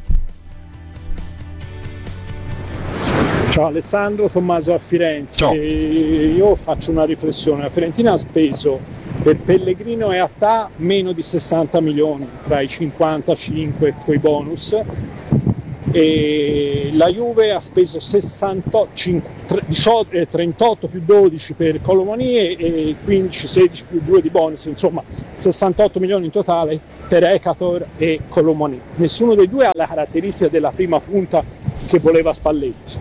Ciao Alessandro, Tommaso a Firenze. Ciao. Io faccio una riflessione. La Fiorentina ha speso per Pellegrino e Attà meno di 60 milioni tra i 55 coi bonus, e la Juve ha speso 38 più 12 per Colomoni e 15-16 più 2 di bonus, insomma 68 milioni in totale per Ekator e Colomoni. Nessuno dei due ha la caratteristica della prima punta che voleva Spalletti.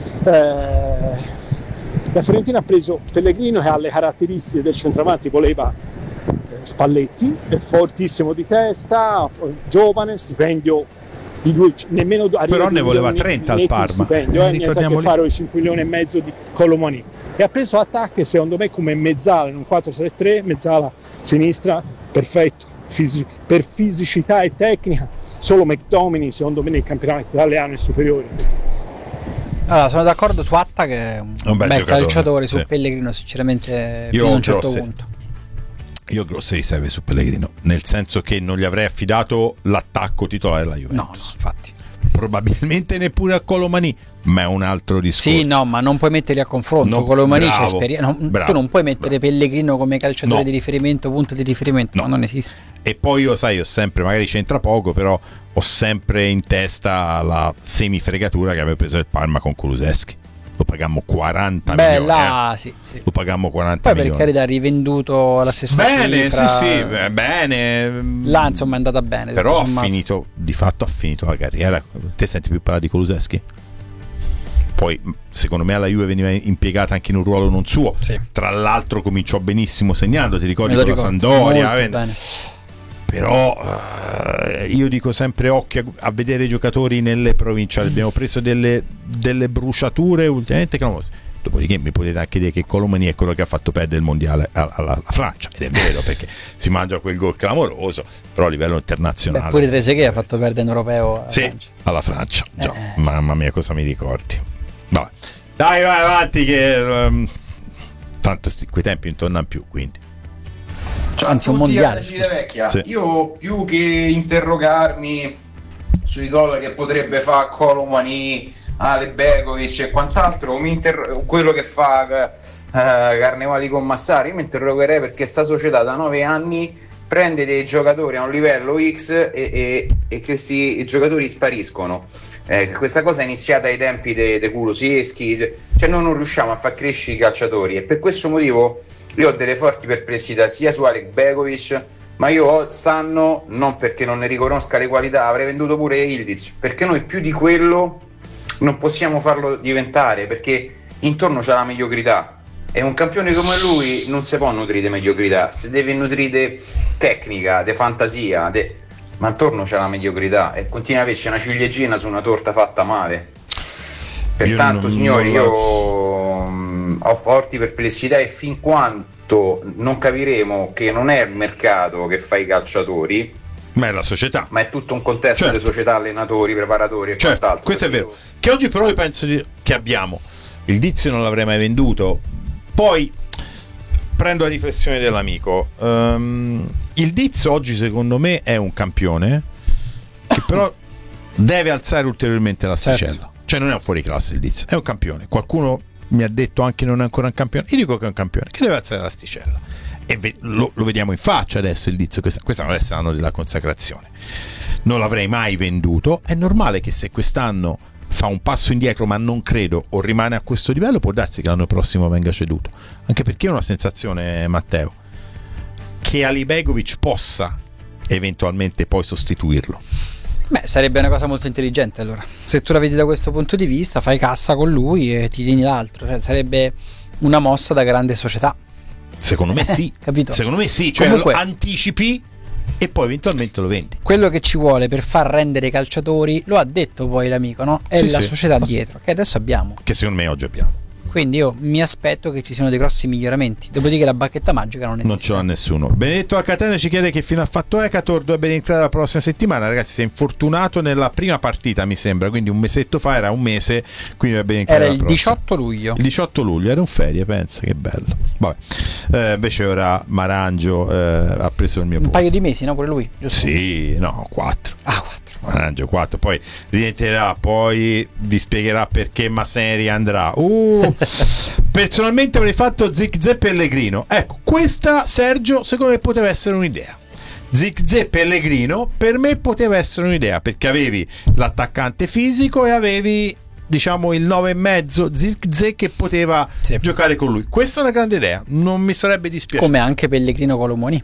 La Fiorentina ha preso Pellegrino, che ha le caratteristiche del centravanti voleva Spalletti, è fortissimo di testa, giovane, stipendio di nemmeno però ne voleva 30 al Parma, niente a che fare con i 5 milioni e mezzo di Colomani, e ha preso Attacche secondo me come mezzala in un 4-3-3, mezzala sinistra perfetto, per fisicità e tecnica solo McTominay secondo me nel campionato italiano è superiore. Allora, sono d'accordo su Atta, che è un bel calciatore, su sì. Pellegrino sinceramente fino a un certo punto. Io grosse riserve su Pellegrino, nel senso che non gli avrei affidato l'attacco titolare alla Juventus. No, infatti. Probabilmente neppure a Colomani, ma è un altro discorso. Sì, no, ma non puoi metterli a confronto. Colomani c'è esperienza. Tu non puoi mettere Pellegrino come calciatore di riferimento, punto di riferimento, no, non esiste. E poi io, sai, ho sempre, magari c'entra poco, però ho sempre in testa la semifregatura che aveva preso il Parma con Kulusevski. Lo pagammo 40 milioni. Sì. Lo pagammo 40 poi milioni. Per carità, rivenduto alla stessa cifra. Sì, bene. Là insomma è andata bene. Però ha finito la carriera. Te senti più parlare di Kulusevski? Poi secondo me alla Juve veniva impiegata anche in un ruolo non suo. Sì. Tra l'altro cominciò benissimo segnando, ti ricordi, con la Sampdoria. Bene. Però io dico sempre occhio a vedere i giocatori nelle provinciali. Abbiamo preso delle bruciature ultimamente clamorose. Dopodiché mi potete anche dire che Colomani è quello che ha fatto perdere il mondiale alla Francia, ed è vero, perché si mangia quel gol clamoroso, però a livello internazionale. Pure Trezeguet ha fatto perdere in europeo alla Francia. Già. Mamma mia, cosa mi ricordi. Vabbè. Dai, vai avanti che tanto quei tempi non tornano più, quindi. Ciao, anzi un mondiale. Vecchia. Sì. Io più che interrogarmi sui gol che potrebbe fare Colomani, Ale Begovic e quant'altro, quello che fa Carnevali con Massari, io mi interrogherei perché sta società da 9 anni prende dei giocatori a un livello X e questi giocatori spariscono. Questa cosa è iniziata ai tempi dei Kulusevski, cioè noi non riusciamo a far crescere i calciatori, e per questo motivo io ho delle forti perplessità sia su Alek Begovic, ma io stanno, non perché non ne riconosca le qualità, avrei venduto pure Ildiz, perché noi più di quello non possiamo farlo diventare, perché intorno c'è la mediocrità, e un campione come lui non si può nutrire di mediocrità, si deve nutrire tecnica, di fantasia, ma intorno c'è la mediocrità e continua a averci una ciliegina su una torta fatta male. Pertanto signori, io ho forti perplessità, e fin quanto non capiremo che non è il mercato che fa i calciatori, ma è la società, ma è tutto un contesto di società, allenatori, preparatori e quant'altro. Questo è vero, che oggi però io penso che abbiamo il Dizio non l'avrei mai venduto. Poi prendo la riflessione dell'amico, il Dizio oggi secondo me è un campione che però deve alzare ulteriormente l'asticella. Certo. Cioè non è un fuoriclasse il Dizio, è un campione. Qualcuno mi ha detto anche non è ancora un campione, io dico che è un campione che deve alzare l'asticella, e lo vediamo in faccia adesso il Dizio. Questa non è l'anno della consacrazione, non l'avrei mai venduto. È normale che se quest'anno fa un passo indietro, ma non credo, o rimane a questo livello, può darsi che l'anno prossimo venga ceduto, anche perché ho una sensazione, Matteo, che Ali Begovic possa eventualmente poi sostituirlo. Beh, sarebbe una cosa molto intelligente, allora. Se tu la vedi da questo punto di vista, fai cassa con lui e ti tieni l'altro, cioè, sarebbe una mossa da grande società. Secondo me sì, capito? Secondo me sì, cioè comunque, anticipi e poi eventualmente lo vendi. Quello che ci vuole per far rendere i calciatori, lo ha detto poi l'amico, no? È la società dietro, che adesso abbiamo. Che secondo me oggi abbiamo. quindi io mi aspetto che ci siano dei grossi miglioramenti, dopodiché la bacchetta magica non esiste. Non ce l'ha nessuno. Benedetto a Catania ci chiede che fine ha fatto Ekator, dovrebbe rientrare la prossima settimana. Ragazzi, si è infortunato nella prima partita, mi sembra, quindi un mesetto fa, era un mese, quindi dovrebbe rientrare era la il prossima. 18 luglio. Il 18 luglio, era un ferie, pensa, che bello. Vabbè. Invece ora Marangio ha preso il mio un posto. paio di mesi, no? Pure lui, giusto? Sì, no, 4. Ah, 4. Marangio 4, poi rientrerà, poi vi spiegherà perché Masseri andrà. Personalmente avrei fatto Zirkzee Pellegrino. Ecco, questa, Sergio, secondo me poteva essere un'idea. Zirkzee Pellegrino per me poteva essere un'idea, perché avevi l'attaccante fisico e avevi, diciamo, il 9,5 Zirkzee che poteva giocare con lui. Questa è una grande idea, non mi sarebbe dispiaciuto. Come anche Pellegrino Colomoni.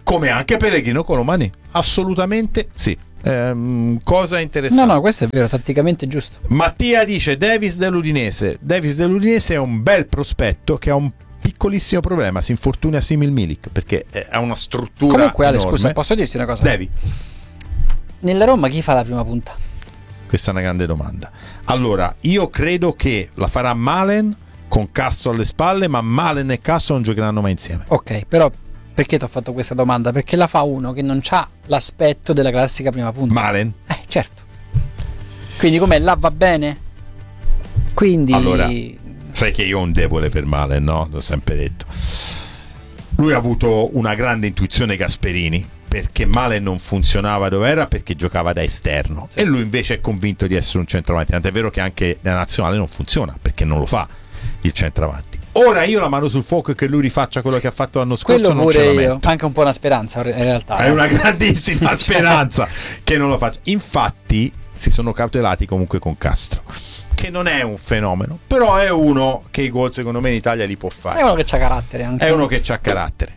Assolutamente sì. Cosa interessante. No, questo è vero, tatticamente giusto. Mattia dice Davis dell'Udinese è un bel prospetto che ha un piccolissimo problema, si infortuna simil Milik, perché ha una struttura comunque Ale, enorme. scusa, posso dirti una cosa? Devi. Nella Roma chi fa la prima punta? Questa è una grande domanda. Allora, io credo che la farà Malen con Castro alle spalle, ma Malen e Castro non giocheranno mai insieme. Ok, però perché ti ho fatto questa domanda? Perché la fa uno che non ha l'aspetto della classica prima punta. Malen? Certo. Quindi com'è? Là va bene? Quindi... Allora, sai che io ho un debole per Malen, no? L'ho sempre detto. Lui ha avuto una grande intuizione, Gasperini, perché Malen non funzionava dove era, perché giocava da esterno. Sì. E lui invece è convinto di essere un centravanti. Tant'è vero che anche nella nazionale non funziona, perché non lo fa il centravanti. Ora io la mano sul fuoco che lui rifaccia quello che ha fatto l'anno scorso, quello non pure ce la io, metto. anche un po' una speranza in realtà. È una grandissima speranza che non lo faccia. Infatti si sono cautelati comunque con Castro, che non è un fenomeno, però è uno che i gol secondo me in Italia li può fare. È uno che c'ha carattere anche. È uno che c'ha carattere.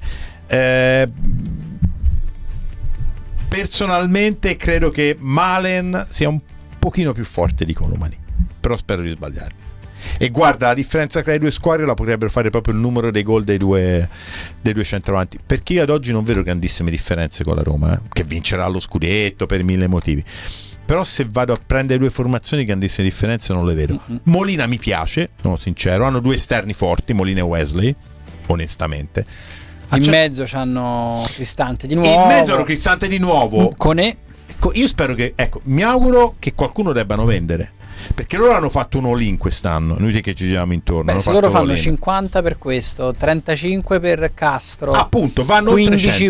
Personalmente credo che Malen sia un pochino più forte di Colomani, però spero di sbagliarmi. E guarda, la differenza tra le due squadre la potrebbero fare proprio il numero dei gol dei due centravanti, perché io ad oggi non vedo grandissime differenze con la Roma, che vincerà lo scudetto per 1000 motivi. Però se vado a prendere due formazioni, grandissime differenze non le vedo. Molina mi piace, sono sincero, hanno due esterni forti, Molina e Wesley, onestamente. In mezzo c'hanno Cristante di nuovo. In mezzo hanno Cristante di nuovo. Conè. Io spero che, mi auguro che qualcuno debbano vendere, perché loro hanno fatto un all-in quest'anno, noi che ci giriamo intorno. Se loro fanno 50 per questo, 35 per Castro, appunto, vanno 15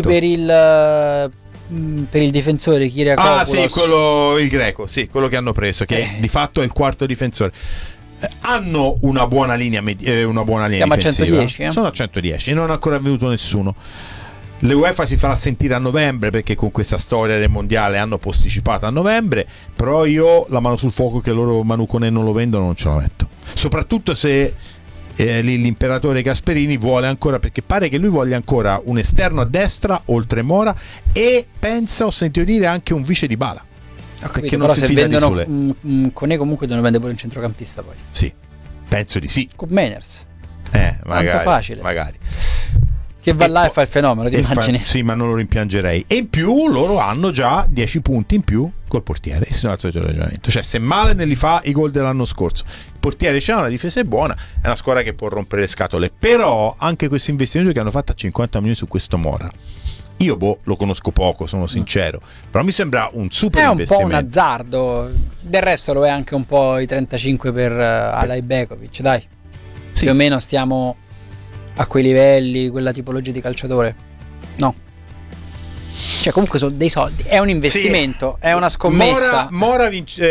per il difensore Kyriakopoulos. Ah sì, quello, il greco, sì, quello che hanno preso, che di fatto è il quarto difensore. Hanno una buona linea, siamo difensiva. A 110, Sono a 110 e non è ancora venuto nessuno. L'UEFA si farà sentire a novembre, perché con questa storia del mondiale hanno posticipato a novembre. Però io la mano sul fuoco che loro Manu Conè non lo vendono non ce la metto, soprattutto se l'imperatore Gasperini vuole ancora, perché pare che lui voglia ancora un esterno a destra oltre Mora, e pensa, ho sentito dire, anche un vice di Bala. Perché non però si se fida vendono di Sule. Conè comunque devono vendere pure un centrocampista, poi sì, penso di sì. con Meiners magari, tanto facile, magari che va là e fa il fenomeno, ti immagini? Sì, ma non lo rimpiangerei. E in più loro hanno già 10 punti in più col portiere, e si al solito ragionamento. Cioè, se Malen li fa i gol dell'anno scorso, il portiere c'è, una difesa è buona, è una squadra che può rompere le scatole. Però anche questo investimento che hanno fatto a 50 milioni su questo Mora, io lo conosco poco, sono sincero, però mi sembra un super investimento. È un po' un azzardo. Del resto lo è anche un po' i 35 per Alay Begovic, dai. Sì. Più o meno stiamo a quei livelli, quella tipologia di calciatore. No. Cioè comunque sono dei soldi, è un investimento, sì. È una scommessa. Mora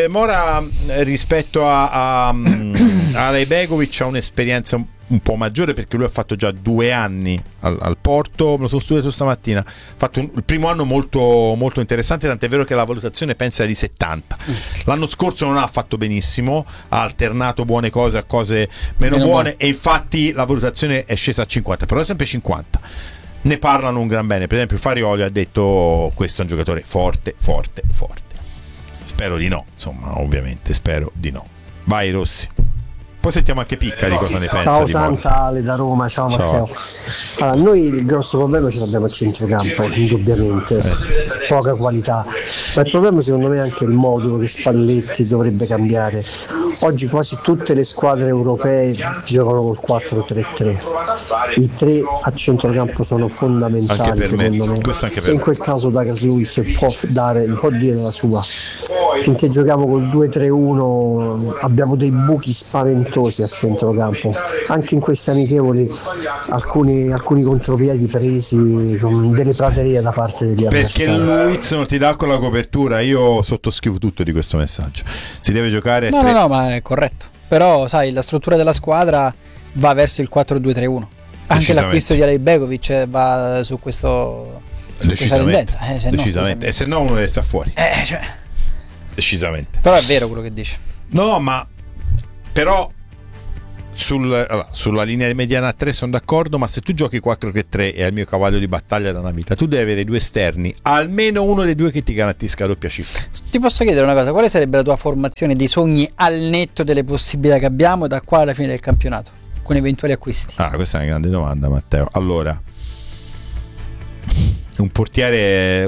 rispetto a Alay Begovic ha un'esperienza un po' maggiore, perché lui ha fatto già 2 anni al Porto, me lo sono studiato stamattina, ha fatto il primo anno molto, molto interessante, tant'è vero che la valutazione pensa di 70. L'anno scorso non ha fatto benissimo, ha alternato buone cose a cose meno buone, e infatti la valutazione è scesa a 50, però è sempre 50. Ne parlano un gran bene, per esempio Farioli ha detto questo è un giocatore forte. Spero di no, insomma, ovviamente spero di no. Vai Rossi. Poi sentiamo anche Picca di cosa ne pensa. Ciao Santa, Ale da Roma, ciao Matteo. Allora, noi il grosso problema ce l'abbiamo al centrocampo, indubbiamente, poca qualità, ma il problema secondo me è anche il modulo che Spalletti dovrebbe cambiare, Oggi quasi tutte le squadre europee giocano col 4-3-3. I tre a centrocampo sono fondamentali secondo me. E in quel caso Douglas Luiz può dire la sua. Finché giochiamo col 2-3-1 abbiamo dei buchi spaventosi a centrocampo. Anche in queste amichevoli alcuni contropiedi presi con delle praterie da parte degli avversari. Perché Luiz non ti dà quella copertura. Io sottoscrivo tutto di questo messaggio. Si deve giocare no, ma è corretto. Però sai, la struttura della squadra va verso il 4-2-3-1. Anche l'acquisto di Alej Begovic va su questa tendenza. Decisamente. E se no uno deve stare fuori. Decisamente. Però è vero quello che dice. No, ma però sulla linea mediana a 3 sono d'accordo, ma se tu giochi 4-3 e al mio cavallo di battaglia da una vita, tu devi avere due esterni, almeno uno dei due che ti garantisca la doppia cifra. Ti posso chiedere una cosa, quale sarebbe la tua formazione dei sogni al netto delle possibilità che abbiamo da qua alla fine del campionato, con eventuali acquisti? Questa è una grande domanda, Matteo. Allora, un portiere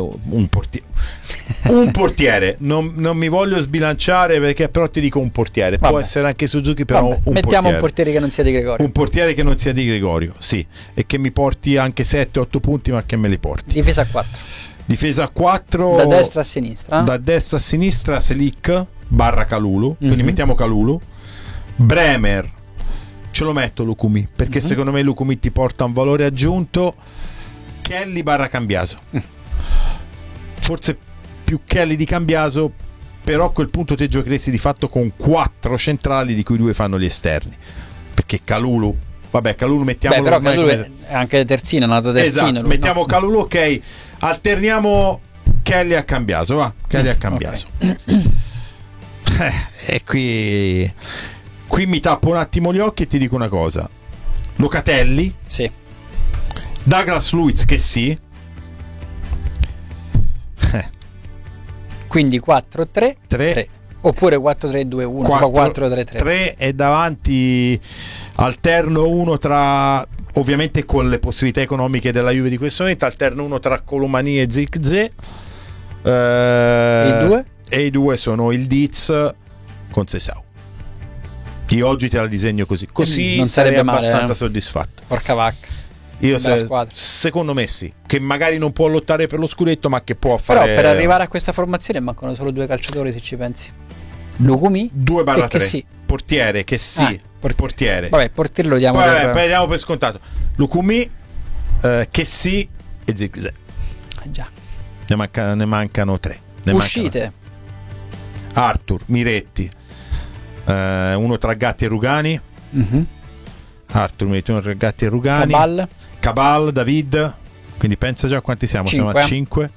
non mi voglio sbilanciare, perché però ti dico un portiere. Può essere anche Suzuki, però mettiamo un portiere che non sia Di Gregorio. Un portiere che non sia Di Gregorio, sì, e che mi porti anche 7-8 punti, ma che me li porti. Difesa a 4 da destra a sinistra Selic / Kalulu, quindi mettiamo Kalulu. Bremer ce lo metto Lukumi, perché secondo me Lukumi ti porta un valore aggiunto. Kelly / Cambiaso, forse più Kelly di Cambiaso, però a quel punto te giocheresti di fatto con 4 centrali, di cui 2 fanno gli esterni, perché Kalulu mettiamolo, però Kalulu è anche terzino, è nato terzino. Esatto, mettiamo no? Kalulu, ok, alterniamo Kelly a Cambiaso, va? Kelly a Cambiaso. Okay. E qui mi tappo un attimo gli occhi e ti dico una cosa: Locatelli, sì. Douglas Luiz, che sì. Quindi 4-3-3 oppure 4-3-2-1, 4-3-3 3 e davanti alterno uno tra, ovviamente con le possibilità economiche della Juve di questo momento, alterno uno tra Colomani e Zirkzee, e i due sono il Diz con Sesau. Io oggi te la disegno così non sarei abbastanza male, soddisfatto. Porca vacca. Io secondo me sì, che magari non può lottare per lo scudetto, ma che può fare. Però per arrivare a questa formazione mancano solo 2 calciatori, se ci pensi. Lukumi 2/3 sì. Portiere che sì, portiere. Vabbè, portiere lo diamo diamo per scontato. Lukumi, che sì, e Zirkzee. Già. Ne mancano 3. Uscite. Arthur, Miretti, uno tra Gatti e Rugani. Arthur, Miretti, uno tra Gatti e Rugani. Cabal, David, quindi pensa già quanti siamo. 5. Siamo a 5.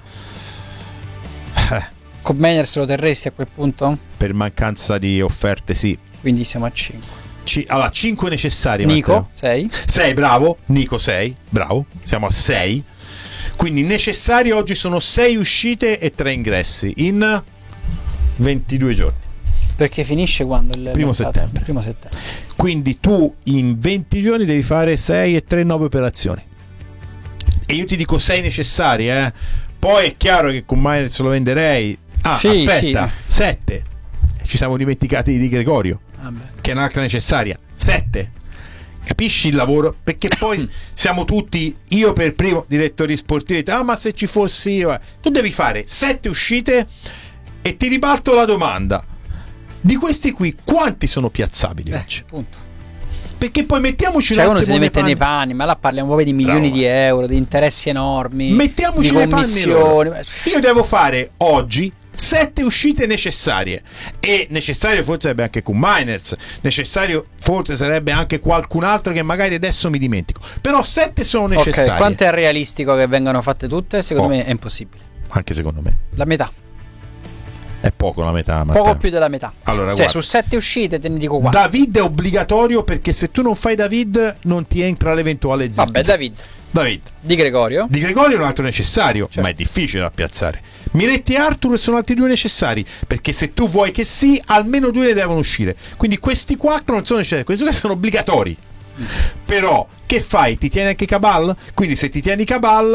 Commander se lo terresti a quel punto? Per mancanza di offerte sì. Quindi siamo a 5. Allora 5 necessari. Nico 6, bravo. Nico 6, bravo. Siamo a 6. Quindi necessari oggi sono 6 uscite e 3 ingressi in 22 giorni. Perché finisce quando? Il 1° settembre. Quindi tu in 20 giorni devi fare 6 e 3 9 operazioni. E io ti dico 6 necessari, Poi è chiaro che con Miners lo venderei. Aspetta, 7. Ci siamo dimenticati di Gregorio, che è un'altra necessaria. 7. Capisci il lavoro? Perché poi siamo tutti, io per primo, direttori sportivi, ma se ci fossi io, tu devi fare 7 uscite e ti ribalto la domanda: di questi qui quanti sono piazzabili oggi? Punto. Perché poi mettiamoci un attimo, uno si deve mettere nei panni, ma là parliamo proprio di milioni di euro, di interessi enormi, mettiamoci di nei commissioni. Panni. Io devo fare oggi 7 uscite necessarie, e necessario forse sarebbe anche con Miners, necessario forse sarebbe anche qualcun altro che magari adesso mi dimentico, però 7 sono necessarie. Quanto è realistico che vengano fatte tutte? Secondo me è impossibile. Anche secondo me la metà è poco, la metà, Matteo. Poco più della metà. Allora, cioè, su 7 uscite te ne dico 4. David è obbligatorio, perché se tu non fai David non ti entra l'eventuale Zirkzee. Vabbè, David. Di Gregorio è un altro necessario, ma è difficile da piazzare. Miretti e Arthur sono altri 2 necessari, perché se tu vuoi che sì, almeno 2 ne devono uscire. Quindi questi 4 non sono necessari, questi 2 sono obbligatori. Però che fai? Ti tieni anche Cabal? Quindi se ti tieni Cabal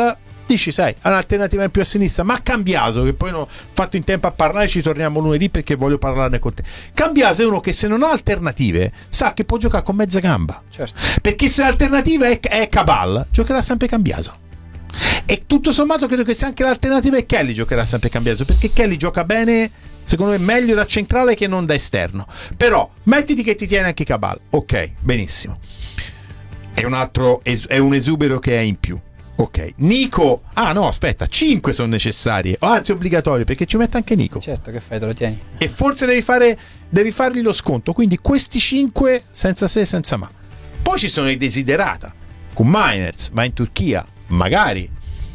Dici, sai, ha un'alternativa in più a sinistra, ma Cambiaso, che poi non ho fatto in tempo a parlare, ci torniamo lunedì perché voglio parlarne con te. Cambiaso è uno che se non ha alternative sa che può giocare con mezza gamba, certo. Perché se l'alternativa è Cabal, giocherà sempre Cambiaso. E tutto sommato credo che sia anche l'alternativa è Kelly, giocherà sempre Cambiaso, perché Kelly gioca bene, secondo me meglio da centrale che non da esterno. Però mettiti che ti tiene anche Cabal, ok, benissimo, è un esubero che è in più. Ok, Nico. Ah no, aspetta, 5 sono necessarie, anzi obbligatorie, perché ci mette anche Nico. Certo, che fai, te lo tieni. E forse devi fargli lo sconto. Quindi questi 5 senza se, senza ma. Poi ci sono i desiderata. Con Mainers va in Turchia, magari.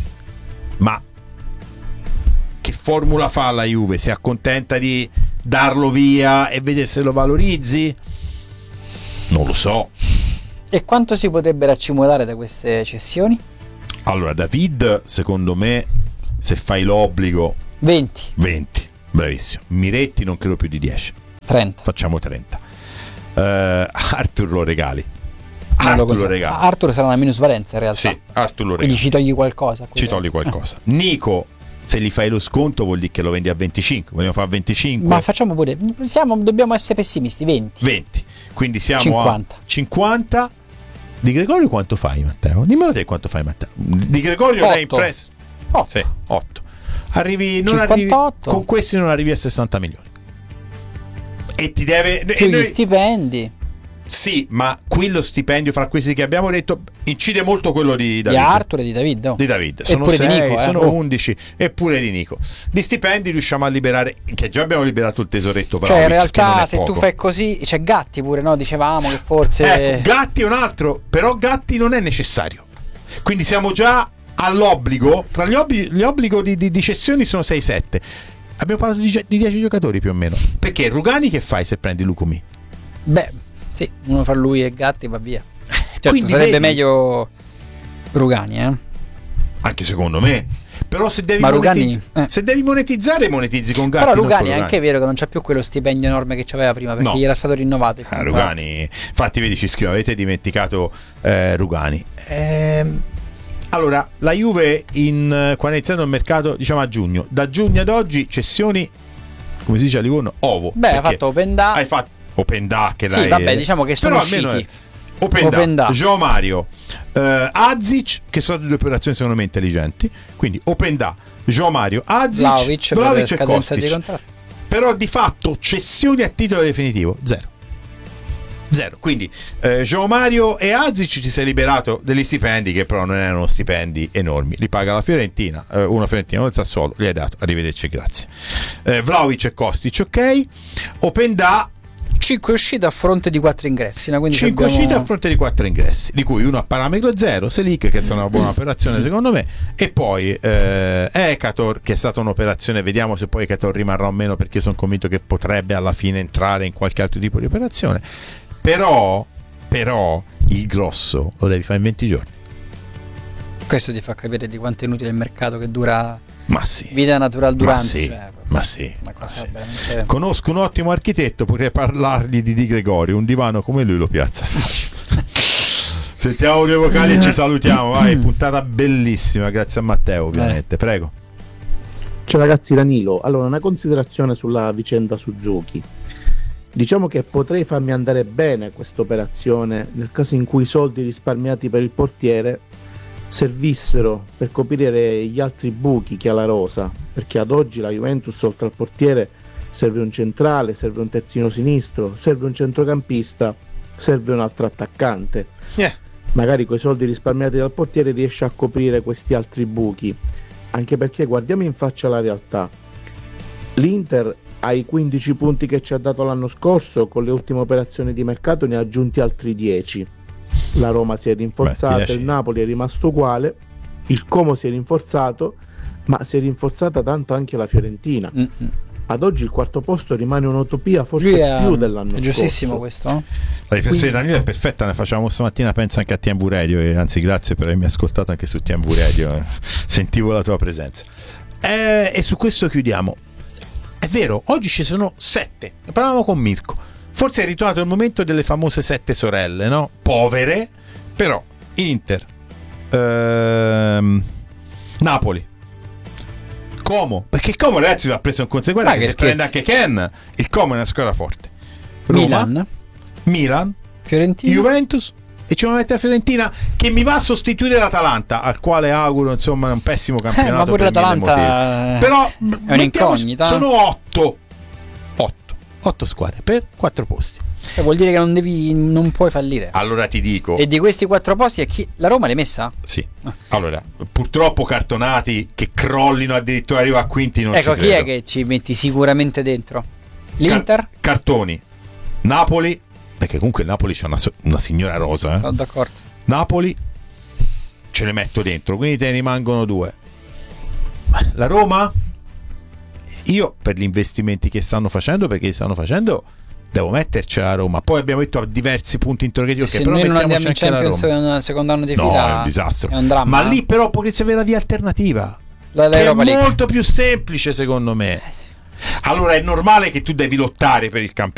Ma che formula fa la Juve? Si accontenta di darlo via e vedere se lo valorizzi? Non lo so. E quanto si potrebbe raccimolare da queste cessioni? Allora, David, secondo me, se fai l'obbligo 20, bravissimo. Miretti non credo più di 10, 30, facciamo 30. Arthur lo regali. Arthur sarà una minusvalenza in realtà. Sì, Arthur lo regali. Quindi ci togli qualcosa. Nico, se gli fai lo sconto vuol dire che lo vendi a 25. Vogliamo fare 25? Ma facciamo pure, dobbiamo essere pessimisti, 20. Quindi siamo 50. a 50. Di Gregorio quanto fai, Matteo? Dimmelo te quanto fai, Matteo. Di Gregorio 8. è impresso 8. Sì, 8. Arrivi con questi non arrivi a 60 milioni. E ti deve gli stipendi. Sì, ma qui lo stipendio fra questi che abbiamo detto incide molto quello di David. Di Arthur e di David. Oh. Di David. Sono 6, di Nico, sono 11 e pure di Nico. Di stipendi riusciamo a liberare, che già abbiamo liberato il tesoretto. Cioè in realtà se tu fai così, c'è Gatti pure, no? Dicevamo che forse... Ecco, Gatti è un altro, però Gatti non è necessario. Quindi siamo già all'obbligo, tra gli obblighi di cessioni sono 6-7. Abbiamo parlato di 10 giocatori più o meno. Perché Rugani che fai se prendi Lukumi? Beh... Sì, uno fra lui e Gatti va via. Certo, quindi sarebbe meglio Rugani, anche secondo me. Però se devi se devi monetizzare, monetizzi con Gatti. Però Rugani è anche vero che non c'ha più quello stipendio enorme che c'aveva prima, perché gli era stato rinnovato. Rugani, infatti vedi, ci scrive, avete dimenticato Rugani. Allora, la Juve quando è iniziato il mercato, diciamo a giugno, da giugno ad oggi cessioni, come si dice a Livorno, ovo. Beh, hai fatto Openda. Hai fatto Openda che sì, vabbè, diciamo che sono usciti Openda, João Mario, Azic, che sono due operazioni secondo me intelligenti. Quindi Openda, João Mario, Azic, Vlahovic e Kostic. Però di fatto cessioni a titolo definitivo zero. Quindi João Mario e Azic ti sei liberato degli stipendi che però non erano stipendi enormi, li paga la Fiorentina, una Fiorentina, uno il Sassuolo, gli hai dato, arrivederci e grazie. Vlahovic e Kostic, ok. Openda 5 uscite a fronte di 4 ingressi, no? 5 uscite a fronte di 4 ingressi, di cui uno a parametro 0, Selic, che è stata una buona operazione secondo me, e poi Ekator, che è stata un'operazione, vediamo se poi Ekator rimarrà o meno, perché sono convinto che potrebbe alla fine entrare in qualche altro tipo di operazione. Però il grosso lo devi fare in 20 giorni. Questo ti fa capire di quanto è inutile il mercato che dura. Ma sì. Vita natural durante. Ma sì. Veramente... Conosco un ottimo architetto, potrei parlargli di Gregorio, un divano come lui lo piazza. Sentiamo due vocali e ci salutiamo. Vai, puntata bellissima, grazie a Matteo ovviamente. Prego. Ciao ragazzi, Danilo. Allora, una considerazione sulla vicenda Suzuki. Diciamo che potrei farmi andare bene questa operazione nel caso in cui i soldi risparmiati per il portiere servissero per coprire gli altri buchi che ha la rosa, perché ad oggi la Juventus oltre al portiere serve un centrale, serve un terzino sinistro, serve un centrocampista, serve un altro attaccante. Magari coi soldi risparmiati dal portiere riesce a coprire questi altri buchi, anche perché guardiamo in faccia la realtà. L'Inter ai 15 punti che ci ha dato l'anno scorso, con le ultime operazioni di mercato ne ha aggiunti altri 10. La Roma si è rinforzata, il Napoli è rimasto uguale, il Como si è rinforzato, ma si è rinforzata tanto anche la Fiorentina. Ad oggi il quarto posto rimane un'utopia, forse più dell'anno scorso. È giustissimo questo, no? La riflessione di Danilo è perfetta, ne facciamo stamattina, pensa anche a TMV Radio, e anzi grazie per avermi ascoltato anche su TMV Radio, sentivo la tua presenza. E su questo chiudiamo. È vero, oggi ci sono 7, ne parlavamo con Mirko. Forse è ritornato il momento delle famose 7 sorelle, no? Povere, però Inter, Napoli. Como, perché Como ragazzi va preso in conseguenza, che se prende anche Ken, il Como è una squadra forte. Roma, Milan, Fiorentina, Juventus, e ci mette la Fiorentina che mi va a sostituire l'Atalanta, al quale auguro insomma un pessimo campionato. Ma pure l'Atalanta però è un'incognita. Sono 8 squadre per 4 posti. Cioè, vuol dire che non puoi fallire. Allora ti dico. E di questi 4 posti la Roma l'hai messa? Sì. Allora, purtroppo cartonati che crollino addirittura arriva a quinti non ecco, ci chi credo. è che ci metti sicuramente dentro? L'Inter? Cartoni. Napoli, perché comunque il Napoli c'è una signora rosa. Sono d'accordo. Napoli ce le metto dentro, quindi te ne rimangono 2. La Roma? Io per gli investimenti che stanno facendo, devo metterci a Roma. Poi abbiamo detto a diversi punti interrogativi se noi non andiamo in Champions nel secondo anno di fila, è un disastro. È un dramma. Ma lì però potresti avere la via alternativa, che è molto più semplice secondo me. Allora è normale che tu devi lottare per il campionato.